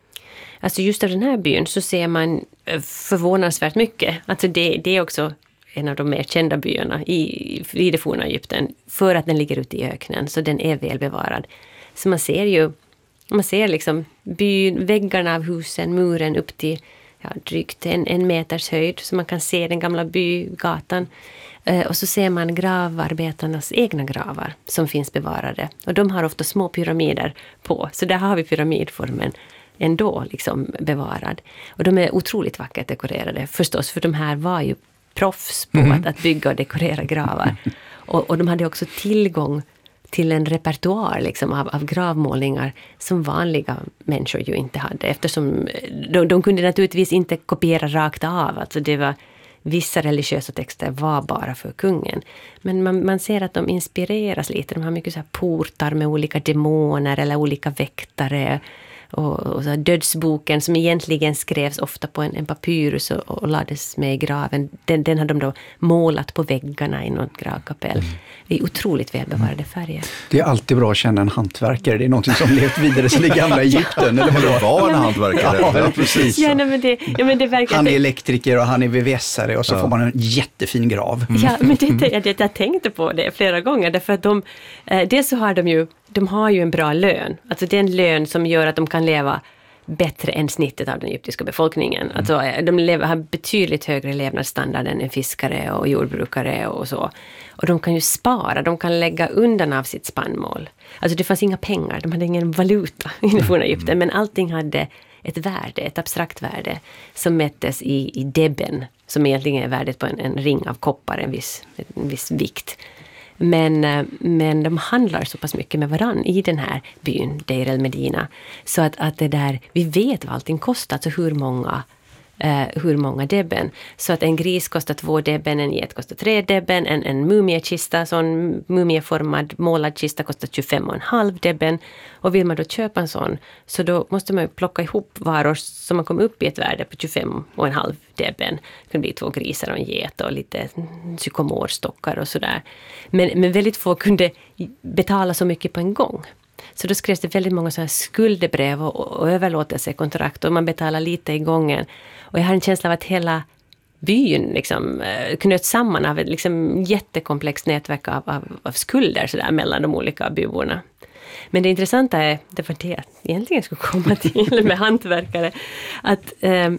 Alltså just av den här byn så ser man förvånansvärt mycket. Alltså det, det är också en av de mer kända byarna i, i det forna Egypten. För att den ligger ute i öknen, så den är väl bevarad. Så man ser ju, man ser liksom byn, väggarna av husen, muren upp till ja, drygt en, en meters höjd. Så man kan se den gamla bygatan. Eh, och så ser man gravarbetarnas egna gravar som finns bevarade. Och de har ofta små pyramider på. Så där har vi pyramidformen ändå liksom bevarad. Och de är otroligt vackert dekorerade förstås, för de här var ju proffs på mm. att, att bygga och dekorera gravar. Och, och de hade också tillgång till en repertoar liksom av, av gravmålningar som vanliga människor ju inte hade, eftersom de, de kunde naturligtvis inte kopiera rakt av. Alltså det var, vissa religiösa texter var bara för kungen. Men man, man ser att de inspireras lite. De har mycket så här portar med olika demoner eller olika väktare. Och, och så dödsboken som egentligen skrevs ofta på en, en papyrus och, och lades med i graven. Den, den hade de då målat på väggarna i något gravkapell. Mm. Det är otroligt välbevarade färger. Det är alltid bra att känna en hantverkare. Det är något som levt vidare sedan det gamla Egypten. Eller det var en hantverkare. Ja, ja, precis. Ja, nej, men det, ja, men det verkar han är elektriker och han är V V S-are och så ja. får man en jättefin grav. Mm. Ja, men det, jag, jag tänkte på det flera gånger. Därför att de, dels så har de ju de har ju en bra lön. Alltså det är en lön som gör att de kan leva bättre än snittet av den egyptiska befolkningen. Mm. Alltså de lever, har betydligt högre levnadsstandard än en fiskare och jordbrukare och så. Och de kan ju spara, de kan lägga undan av sitt spannmål. Alltså det fanns inga pengar, de hade ingen valuta i det forna Egypten, men allting hade ett värde, ett abstrakt värde som mättes i, i deben, som egentligen är värdet på en, en ring av koppar, en viss, en viss vikt. Men, men de handlar så pass mycket med varann i den här byn, Deir el-Medina. Så att, att det där, vi vet vad allting kostar, alltså hur många, eh, hur många deben. Så att en gris kostar två deben, en get kostar tre deben, en, en mumiekista, sån mumieformad målad kista kostar tjugofem och en halv deben. Och vill man då köpa en sån, så då måste man plocka ihop varor som man kommer upp i ett värde på tjugofem och en halv deben. Det kan bli två grisar och en get och lite sykomorstockar och sådär. Men, men väldigt få kunde betala så mycket på en gång. Så då skrevs det väldigt många så här skuldebrev och, och överlåtelsekontrakt och man betalar lite i gången. Och jag har en känsla av att hela byn liksom knöt samman av ett liksom jättekomplext nätverk av, av, av skulder så där, mellan de olika byborna. Men det intressanta är, det var det jag egentligen skulle komma till med hantverkare, att eh,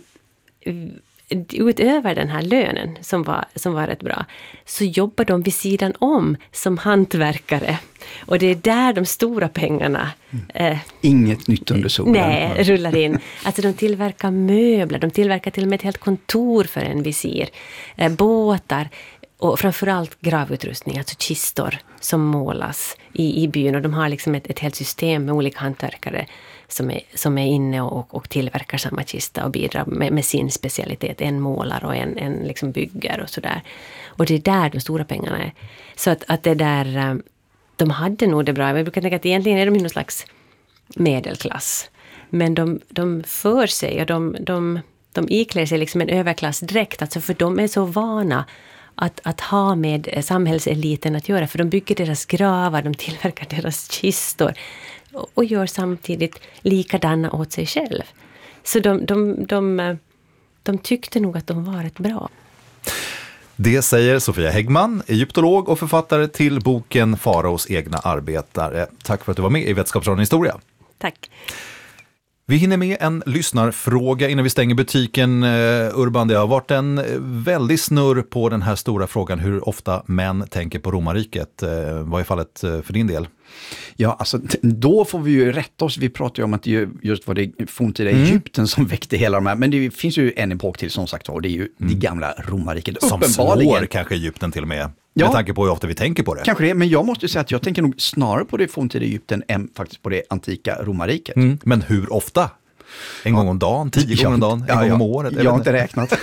utöver den här lönen som var, som var rätt bra, så jobbar de vid sidan om som hantverkare. Och det är där de stora pengarna... Eh, Inget nytt under solen. Nej, rullar in. Alltså de tillverkar möbler, de tillverkar till och med ett helt kontor för en visir. Eh, båtar och framförallt gravutrustning, alltså kistor som målas i, i byn. Och de har liksom ett, ett helt system med olika hantverkare som är, som är inne och, och tillverkar samma kista och bidrar med, med sin specialitet. En målar och en, en liksom bygger och sådär. Och det är där de stora pengarna är. Så att, att det där, de hade nog det bra. Jag brukar tänka att egentligen är de någon slags medelklass. Men de, de för sig och de, de, de iklär sig liksom en överklassdräkt. Alltså för de är så vana Att, att ha med samhällseliten att göra. För de bygger deras gravar, de tillverkar deras kistor. Och, och gör samtidigt likadana åt sig själv. Så de, de, de, de tyckte nog att de var rätt bra. Det säger Sofia Häggman, egyptolog och författare till boken Faraos egna arbetare. Tack för att du var med i Vetenskapsradion Historia. Tack. Vi hinner med en lyssnarfråga innan vi stänger butiken. Urban, det har varit en väldig snurr på den här stora frågan hur ofta män tänker på romarriket. Vad är fallet för din del? Ja, alltså då får vi ju rätta oss. Vi pratar ju om att det just var det forntida mm. Egypten som väckte hela de här. Men det finns ju en epok till som sagt var. Det är ju mm. det gamla romarriket. Som slår kanske Egypten till och med. Ja, med tanke på hur ofta vi tänker på det. Kanske det, men jag måste säga att jag tänker nog snarare på det forntida Egypten än faktiskt på det antika romarriket. Mm. Men hur ofta? En gång om dagen, tio gånger om dagen, en ja, gång om året? Jag har inte räknat.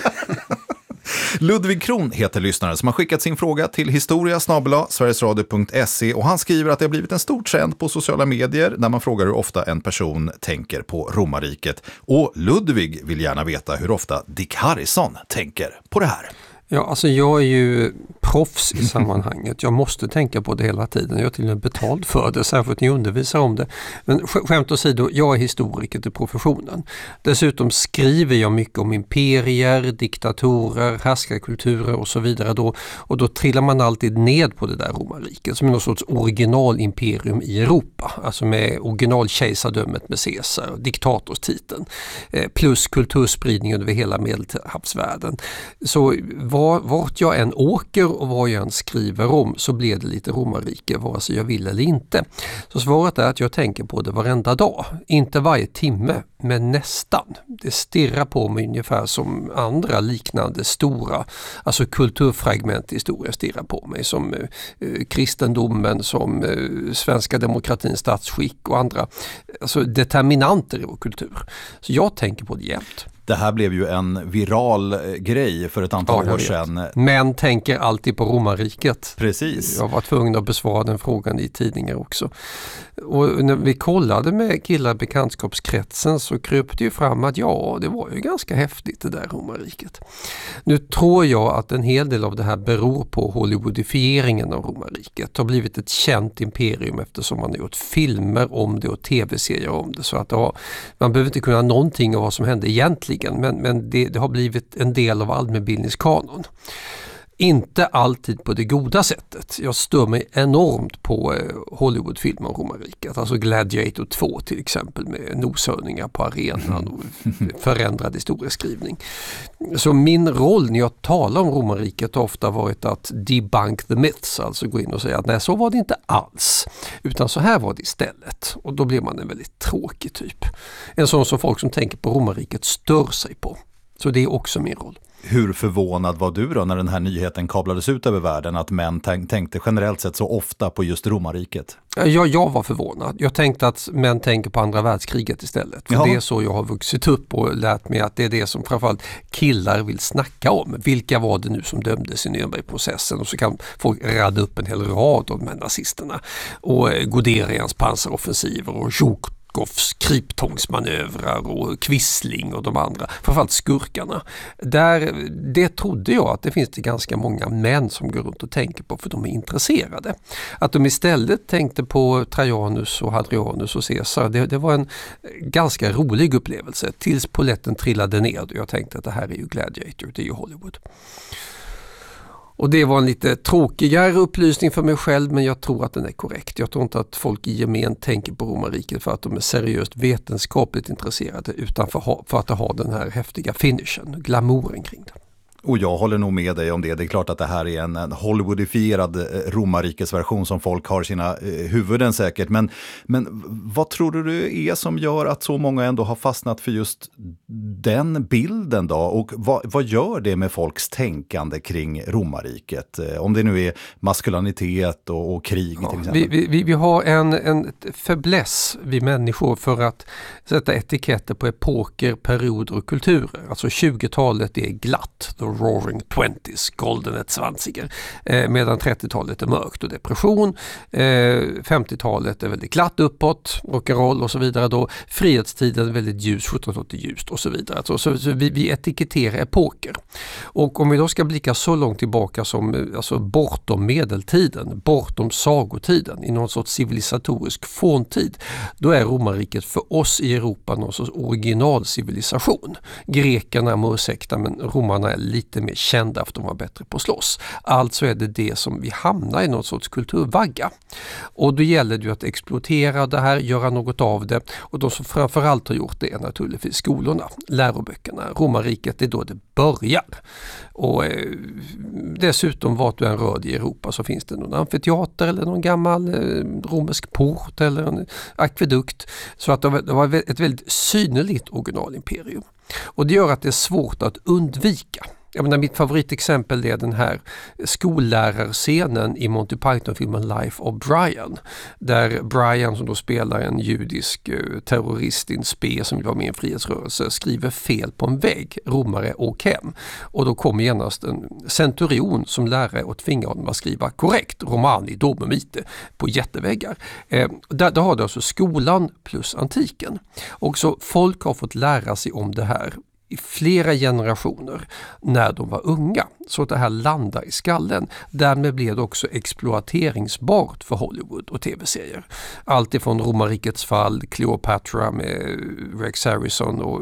Ludvig Kron heter lyssnaren som har skickat sin fråga till historia snabel-a sverigesradio punkt se och han skriver att det har blivit en stor trend på sociala medier när man frågar hur ofta en person tänker på romarriket. Och Ludvig vill gärna veta hur ofta Dick Harrison tänker på det här. Ja, alltså jag är ju proffs i sammanhanget. Jag måste tänka på det hela tiden. Jag är till och med betald för det, särskilt när jag undervisar om det. Men skämt åsido, jag är historiker till professionen. Dessutom skriver jag mycket om imperier, diktatorer, härskarkulturer och så vidare. Då, och då trillar man alltid ned på det där romarriket som är någon sorts originalimperium i Europa. Alltså med originalkejsardömet med Caesar, diktatorstiteln. Eh, plus kulturspridningen över hela Medelhavsvärlden. Så var, vart jag än åker och vad jag än skriver om så blir det lite romarrike vare sig jag vill eller inte. Så svaret är att jag tänker på det varenda dag. Inte varje timme, men nästan. Det stirrar på mig ungefär som andra liknande stora, alltså kulturfragment i historia stirrar på mig. Som eh, kristendomen, som eh, svenska demokratins statsskick och andra alltså determinanter i vår kultur. Så jag tänker på det jämt. Det här blev ju en viral grej för ett antal ja, år sedan. Men tänker alltid på romarriket. Precis. Jag var tvungen att besvara den frågan i tidningar också. Och när vi kollade med killar i bekantskapskretsen så kröp det ju fram att ja, det var ju ganska häftigt det där romarriket. Nu tror jag att en hel del av det här beror på Hollywoodifieringen av romarriket. Det har blivit ett känt imperium eftersom man har gjort filmer om det och tv-serier om det. Så att ja, man behöver inte kunna någonting av vad som hände egentligen. Men, men det, det har blivit en del av allmänbildningskanon. Inte alltid på det goda sättet. Jag stör mig enormt på eh, Hollywoodfilmer om romarriket. Alltså Gladiator två till exempel med noshörningar på arenan och förändrad historieskrivning. Så min roll när jag talar om romarriket har ofta varit att debunk the myths. Alltså gå in och säga att nej, så var det inte alls. Utan så här var det istället. Och då blir man en väldigt tråkig typ. En sån som folk som tänker på romarriket stör sig på. Så det är också min roll. Hur förvånad var du då när den här nyheten kablades ut över världen att män tänk, tänkte generellt sett så ofta på just romarriket? Ja, jag var förvånad. Jag tänkte att män tänker på andra världskriget istället. För Ja. det är så jag har vuxit upp och lärt mig att det är det som framförallt killar vill snacka om. Vilka var det nu som dömdes i Nürnbergprocessen? Och så kan folk radda upp en hel rad av de här nazisterna. Och Guderians pansaroffensiver och Zjukovs kryptångsmanövrar och Quisling och de andra, framförallt skurkarna. Där, det trodde jag att det finns det ganska många män som går runt och tänker på för de är intresserade. Att de istället tänkte på Trajanus och Hadrianus och Caesar, det, det var en ganska rolig upplevelse tills polletten trillade ner och jag tänkte att det här är ju Gladiator, det är ju Hollywood. Och det var en lite tråkigare upplysning för mig själv, men jag tror att den är korrekt. Jag tror inte att folk i gemen tänker på romarriket för att de är seriöst vetenskapligt intresserade utan för, för att ha den här häftiga finishen, glamouren kring det. Och jag håller nog med dig om det. Det är klart att det här är en, en Hollywoodifierad romarrikesversion som folk har sina eh, huvuden säkert. Men, men vad tror du är som gör att så många ändå har fastnat för just den bilden då? Och vad, vad gör det med folks tänkande kring romarriket? Eh, om det nu är maskulinitet och, och krig Ja, till exempel. Vi, vi, vi har en, en fäbless, vi människor, för att sätta etiketter på epoker, perioder och kulturer. Alltså tjugotalet är glatt. The Roaring Twenties, Goldene Zwanziger, eh, medan trettiotalet är mörkt och depression. Eh, femtiotalet är väldigt glatt uppåt, rock'n'roll och så vidare. Då frihetstiden är väldigt ljus, sjuttonhundratalet är ljust och så vidare. Alltså, så, så vi, vi etiketterar epoker. Och om vi då ska blicka så långt tillbaka som alltså, bortom medeltiden, bortom sagotiden, i någon sorts civilisatorisk forntid, då är romarriket för oss i Europa någon sorts originalcivilisation. Grekerna må ursäkta, men romarna är lite mer kända för att de var bättre på att slåss. Alltså är det det som vi hamnar i någon sorts kulturvagga. Och då gäller det ju att exploatera det här, göra något av det. Och de som framförallt har gjort det är naturligtvis skolorna, läroböckerna. Romarriket är då det börjar. Och eh, dessutom vart du än rör dig i Europa så finns det någon amfiteater eller någon gammal eh, romersk port eller en akvedukt. Så att det var, det var ett väldigt synnerligt originalimperium. Och det gör att det är svårt att undvika. Jag menar, mitt favoritexempel är den här skollärarscenen i Monty Python-filmen Life of Brian. Där Brian, som då spelar en judisk uh, terrorist i en spe som vill vara med i en frihetsrörelse, skriver fel på en vägg. Romare och hem. Och då kommer genast en centurion som lärare och tvingar honom att skriva korrekt Romani Domumite på jätteväggar. Eh, där, där har du alltså skolan plus antiken. Och så folk har fått lära sig om det här i flera generationer när de var unga. Så att det här landar i skallen. Därmed blev det också exploateringsbart för Hollywood och tv-serier. Allt ifrån Romarrikets fall, Cleopatra med Rex Harrison och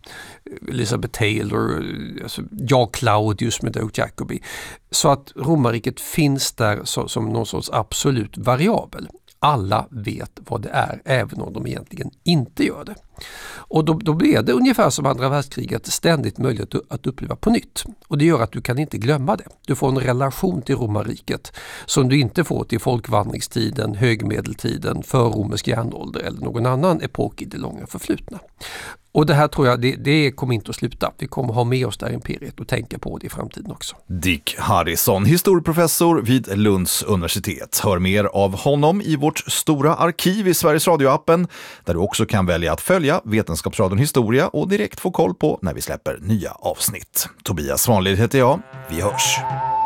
Elizabeth Taylor, alltså jag Claudius med Doug Jacobi. Så att Romarriket finns där så, som någon sorts absolut variabel. Alla vet vad det är, även om de egentligen inte gör det. Och då, då blir det ungefär som andra världskriget ständigt möjligt att uppleva på nytt. Och det gör att du kan inte glömma det. Du får en relation till romarriket som du inte får till folkvandringstiden, högmedeltiden, förromersk järnålder eller någon annan epok i det långa förflutna. Och det här tror jag, det, det kommer inte att sluta. Vi kommer ha med oss det här imperiet och tänka på det i framtiden också. Dick Harrison, historieprofessor vid Lunds universitet. Hör mer av honom i vårt stora arkiv i Sveriges Radio-appen, där du också kan välja att följa Vetenskapsradion Historia och direkt få koll på när vi släpper nya avsnitt. Tobias Svanlid heter jag. Vi hörs.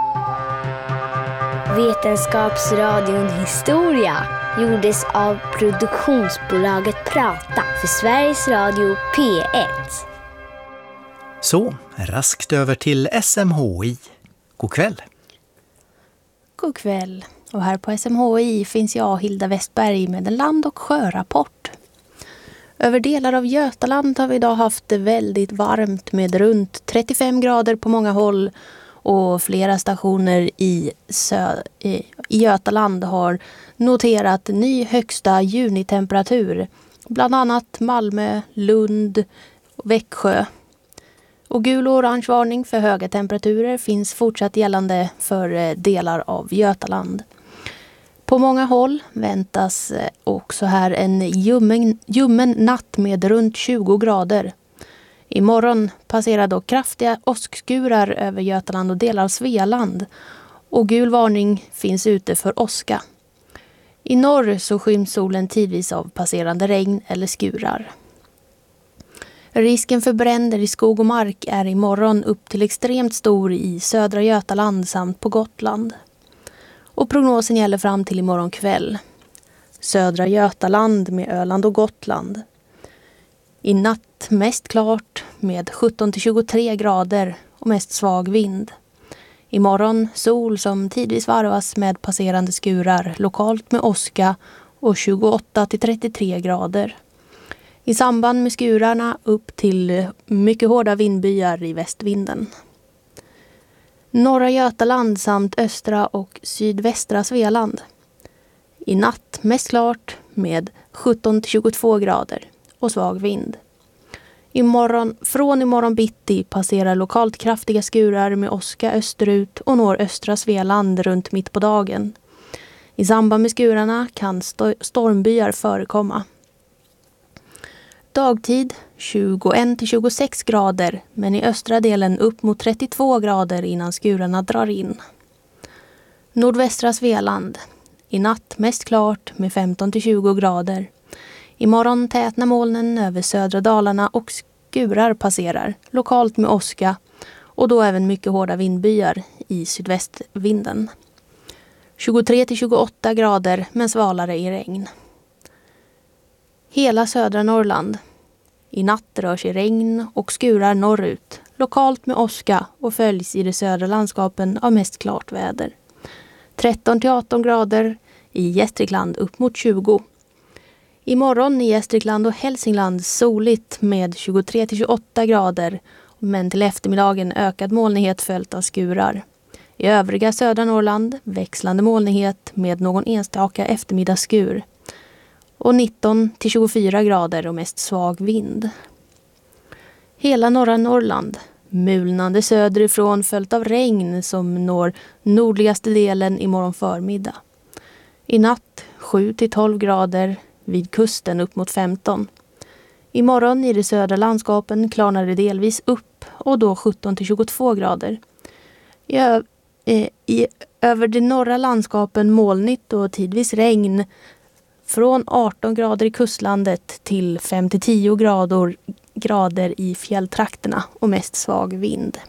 Vetenskapsradion Historia gjordes av produktionsbolaget Prata för Sveriges Radio P ett. Så, raskt över till S M H I. God kväll. God kväll. Och här på S M H I finns jag, Hilda Westberg, med en land- och sjörapport. Över delar av Götaland har vi idag haft det väldigt varmt med runt trettiofem grader på många håll. Och flera stationer i, sö- i Götaland har noterat ny högsta junitemperatur. Bland annat Malmö, Lund och Växjö. Och gul och orange varning för höga temperaturer finns fortsatt gällande för delar av Götaland. På många håll väntas också här en ljummen, ljummen natt med runt tjugo grader. Imorgon passerar då kraftiga åskskurar över Götaland och delar av Svealand. Och gul varning finns ute för åska. I norr så skyms solen tidvis av passerande regn eller skurar. Risken för bränder i skog och mark är imorgon upp till extremt stor i södra Götaland samt på Gotland. Och prognosen gäller fram till imorgon kväll. Södra Götaland med Öland och Gotland. I natt mest klart med sjutton till tjugotre grader och mest svag vind. Imorgon sol som tidvis varvas med passerande skurar, lokalt med åska och tjugoåtta till trettiotre grader. I samband med skurarna upp till mycket hårda vindbyar i västvinden. Norra Götaland samt östra och sydvästra Svealand. I natt mest klart med sjutton till tjugotvå grader och svag vind. Imorgon, från imorgon bitti passerar lokalt kraftiga skurar med åska österut och når östra Svealand runt mitt på dagen. I samband med skurarna kan sto- stormbyar förekomma. Dagtid tjugoett till tjugosex grader, men i östra delen upp mot trettiotvå grader innan skurarna drar in. Nordvästra Svealand. I natt mest klart med femton till tjugo grader. Imorgon tätnar molnen över södra Dalarna och skurar passerar, lokalt med åska och då även mycket hårda vindbyar i sydvästvinden. tjugotre till tjugoåtta grader men svalare i regn. Hela södra Norrland. I natt rör sig regn och skurar norrut, lokalt med åska och följs i de södra landskapen av mest klart väder. tretton till arton grader i Gästrikland upp mot tjugo. Imorgon i Gästrikland och Hälsingland soligt med tjugotre till tjugoåtta grader, men till eftermiddagen ökad molnighet följt av skurar. I övriga södra Norrland växlande molnighet med någon enstaka eftermiddagsskur. Och nitton till tjugofyra grader och mest svag vind. Hela norra Norrland, mulnande söderifrån följt av regn som når nordligaste delen imorgon förmiddag. I natt sju till tolv grader, vid kusten upp mot femton. Imorgon i de södra landskapen klarnar det delvis upp och då sjutton till tjugotvå grader. I, ö- eh, i över de norra landskapen molnigt och tidvis regn. Från arton grader i kustlandet till fem till tio grader, grader i fjälltrakterna och mest svag vind.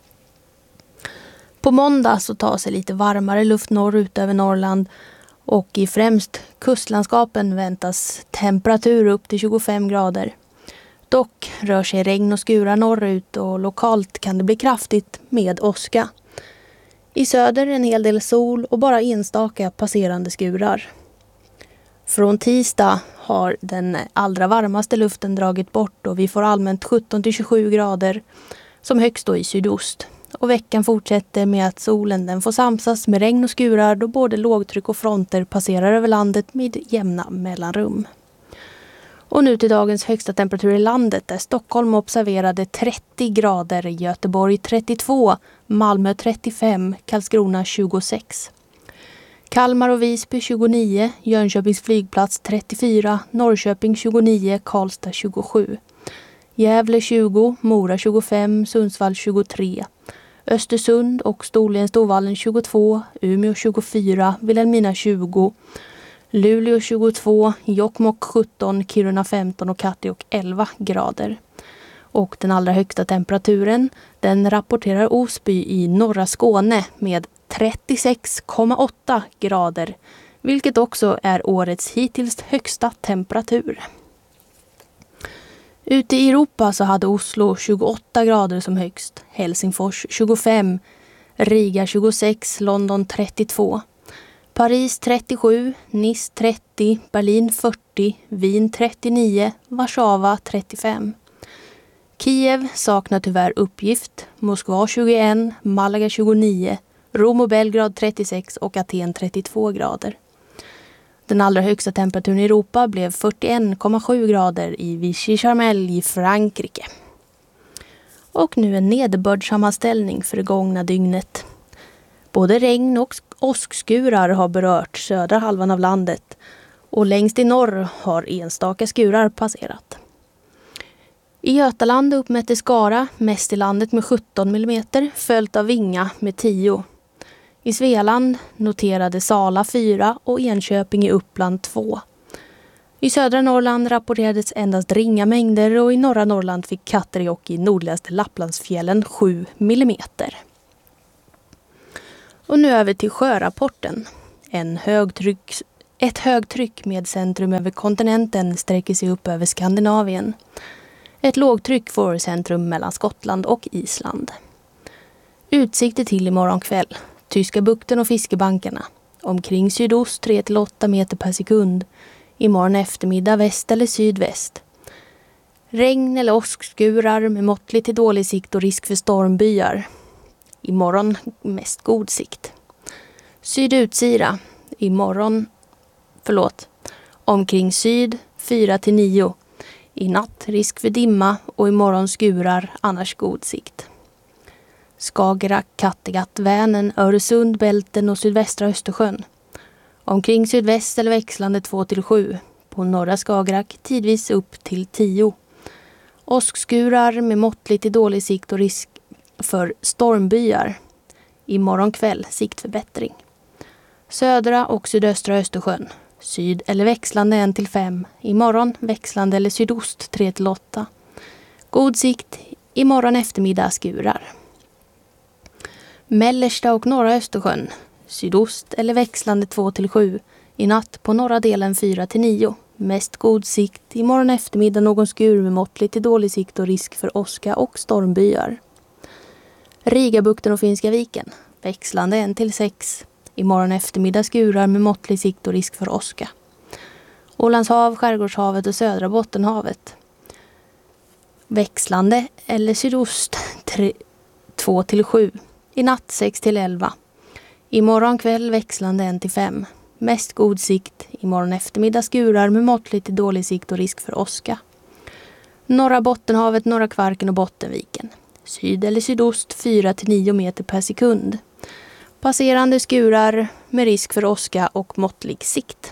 På måndag så tar sig lite varmare luft norrut över Norrland och i främst kustlandskapen väntas temperatur upp till tjugofem grader. Dock rör sig regn och skurar norrut och lokalt kan det bli kraftigt med åska. I söder en hel del sol och bara enstaka passerande skurar. Från tisdag har den allra varmaste luften dragit bort och vi får allmänt sjutton till tjugosju grader som högst då i sydost. Och veckan fortsätter med att solen den får samsas med regn och skurar då både lågtryck och fronter passerar över landet med jämna mellanrum. Och nu till dagens högsta temperatur i landet där Stockholm observerade trettio grader, Göteborg trettiotvå, Malmö trettiofem, Karlskrona tjugosex. Kalmar och Visby tjugonio, Jönköpings flygplats trettiofyra, Norrköping tjugonio, Karlstad tjugosju. Gävle tjugo, Mora tjugofem, Sundsvall tjugotre. Östersund och Storlien-Storvallen tjugotvå, Umeå tjugofyra, Vilhelmina tjugo. Luleå tjugotvå, Jokkmokk sjutton, Kiruna femton och Kattegatt elva grader. Och den allra högsta temperaturen den rapporterar Osby i norra Skåne med trettiosex komma åtta grader, vilket också är årets hittills högsta temperatur. Ute i Europa så hade Oslo tjugoåtta grader som högst, Helsingfors tjugofem, Riga tjugosex, London trettiotvå, Paris trettiosju, Nice trettio, Berlin fyrtio, Wien trettionio, Warszawa trettiofem. Kiev saknar tyvärr uppgift, Moskva tjugoett, Malaga tjugonio, Rom och Belgrad trettiosex och Aten trettiotvå grader. Den allra högsta temperaturen i Europa blev fyrtioett komma sju grader i Vichy-Charmel i Frankrike. Och nu en nederbördssammanställning för det gångna dygnet. Både regn och åskskurar har berört södra halvan av landet och längst i norr har enstaka skurar passerat. I Götaland uppmätte Skara mest i landet med sjutton millimeter, följt av Vinga med tio. I Svealand noterade Sala fyra och Enköping i Uppland två. I södra Norrland rapporterades endast ringa mängder och i norra Norrland fick Katterijokk i nordligaste Lapplandsfjällen sju millimeter. Och nu över till sjörapporten. En högtryck, ett högtryck med centrum över kontinenten sträcker sig upp över Skandinavien. Ett lågtryck får centrum mellan Skottland och Island. Utsikter till imorgon kväll. Tyska bukten och fiskebankarna. Omkring sydost tre till åtta meter per sekund. Imorgon eftermiddag väst eller sydväst. Regn eller åskskurar med måttlig till dålig sikt och risk för stormbyar. Imorgon mest god sikt. Sydutsira. Imorgon, förlåt, omkring syd fyra till nio. I natt risk för dimma och imorgon skurar, annars god sikt. Skagerrak, Kattegatt, Vänern, Öresund, Bälten och sydvästra Östersjön. Omkring sydväst eller växlande två till sju. På norra Skagerrak tidvis upp till tio. Åskskurar med måttligt till dålig sikt och risk för stormbyar. Imorgon kväll siktförbättring. Södra och sydöstra Östersjön. Syd eller växlande en till fem. Imorgon växlande eller sydost tre till åtta. God sikt. Imorgon eftermiddag skurar. Mellersta och norra Östersjön. Sydost eller växlande två till sju. I natt på norra delen fyra till nio. Mest god sikt. Imorgon eftermiddag någon skur med måttligt till dålig sikt och risk för åska och stormbyar. Rigabukten och Finska viken. Växlande en till sex. Imorgon eftermiddag skurar med måttlig sikt och risk för åska. Ålandshav, Skärgårdshavet och södra Bottenhavet. Växlande eller sydost två till sju. I natt sex till elva. Imorgon kväll växlande en till fem. Mest god sikt. Imorgon eftermiddag skurar med måttligt till dålig sikt och risk för åska. Norra Bottenhavet, norra Kvarken och Bottenviken. Syd eller sydost fyra till nio meter per sekund. Passerande skurar med risk för åska och måttlig sikt.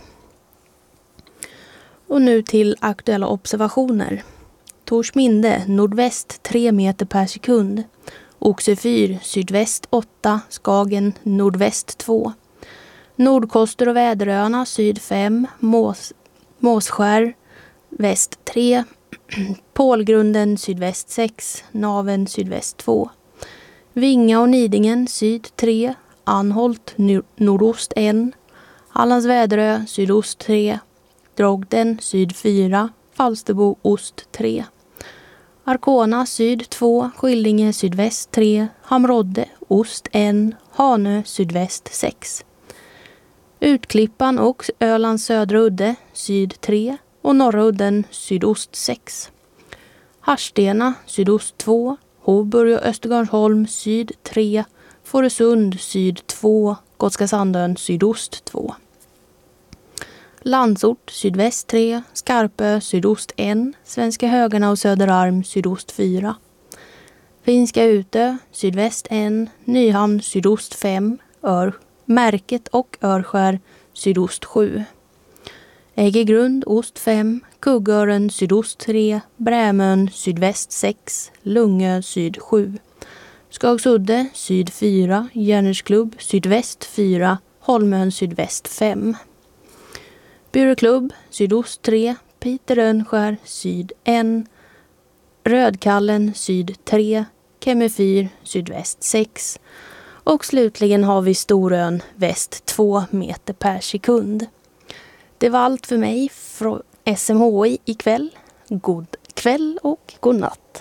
Och nu till aktuella observationer. Torsminde nordväst tre meter per sekund. Oxefyr sydväst åtta, Skagen nordväst två. Nordkoster och Väderöarna syd fem, Mås, Måsskär väst tre. Pålgrunden sydväst sex, Naven sydväst två. Vinga och Nidingen syd tre, Anholt nordost ett, Hallands Väderö sydost tre, Drogden syd fyra, Falsterbo ost tre. Arkona syd två, Skillinge sydväst tre, Hamrodde ost ett, Hanö sydväst sex. Utklippan och Ölands södra udde syd tre och norra udden sydost sex. Harstena sydost två, Hovburg och Östergarnsholm syd tre, Fårösund syd två, Gotska Sandön sydost två. Landsort sydväst tre, Skarpö sydost ett, Svenska Högarna och Söderarm sydost fyra. Finska Utö sydväst ett, Nyhamn sydost fem, Ör, Märket och Örskär sydost sju. Ägegrund ost fem, Kuggören sydost tre, Brämön sydväst sex, Lungö syd sju. Skagsudde syd fyra, Järnsklubb sydväst fyra, Holmön sydväst fem. Buröklubb sydost tre, Piterönskär syd ett, Rödkallen syd tre, Kemmefyr sydväst sex och slutligen har vi Storön väst två meter per sekund. Det var allt för mig från S M H I ikväll. God kväll och god natt.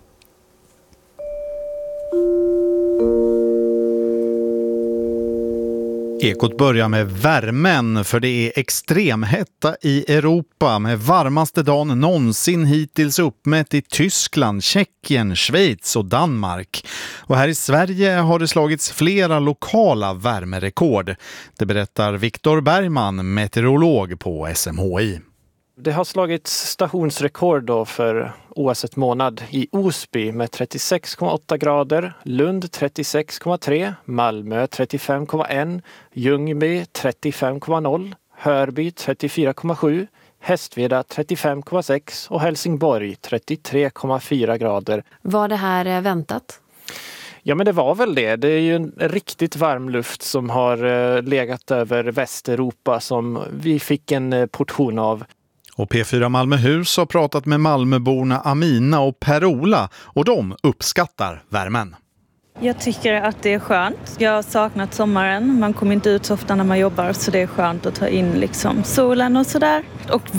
Ekot börjar med värmen, för det är extremhetta i Europa med varmaste dagen någonsin hittills uppmätt i Tyskland, Tjeckien, Schweiz och Danmark. Och här i Sverige har det slagits flera lokala värmerekord. Det berättar Viktor Bergman, meteorolog på S M H I. Det har slagits stationsrekord då för oavsett månad i Osby med trettiosex komma åtta grader, Lund trettiosex komma tre, Malmö trettiofem komma ett, Ljungby trettiofem komma noll, Hörby trettiofyra komma sju, Hästveda trettiofem komma sex och Helsingborg trettiotre komma fyra grader. Var det här väntat? Ja, men det var väl det. Det är ju en riktigt varm luft som har legat över Västeuropa som vi fick en portion av. Och P fyra Malmöhus har pratat med Malmöborna Amina och Per-Ola och de uppskattar värmen. Jag tycker att det är skönt. Jag har saknat sommaren. Man kommer inte ut så ofta när man jobbar så det är skönt att ta in liksom solen och sådär. Och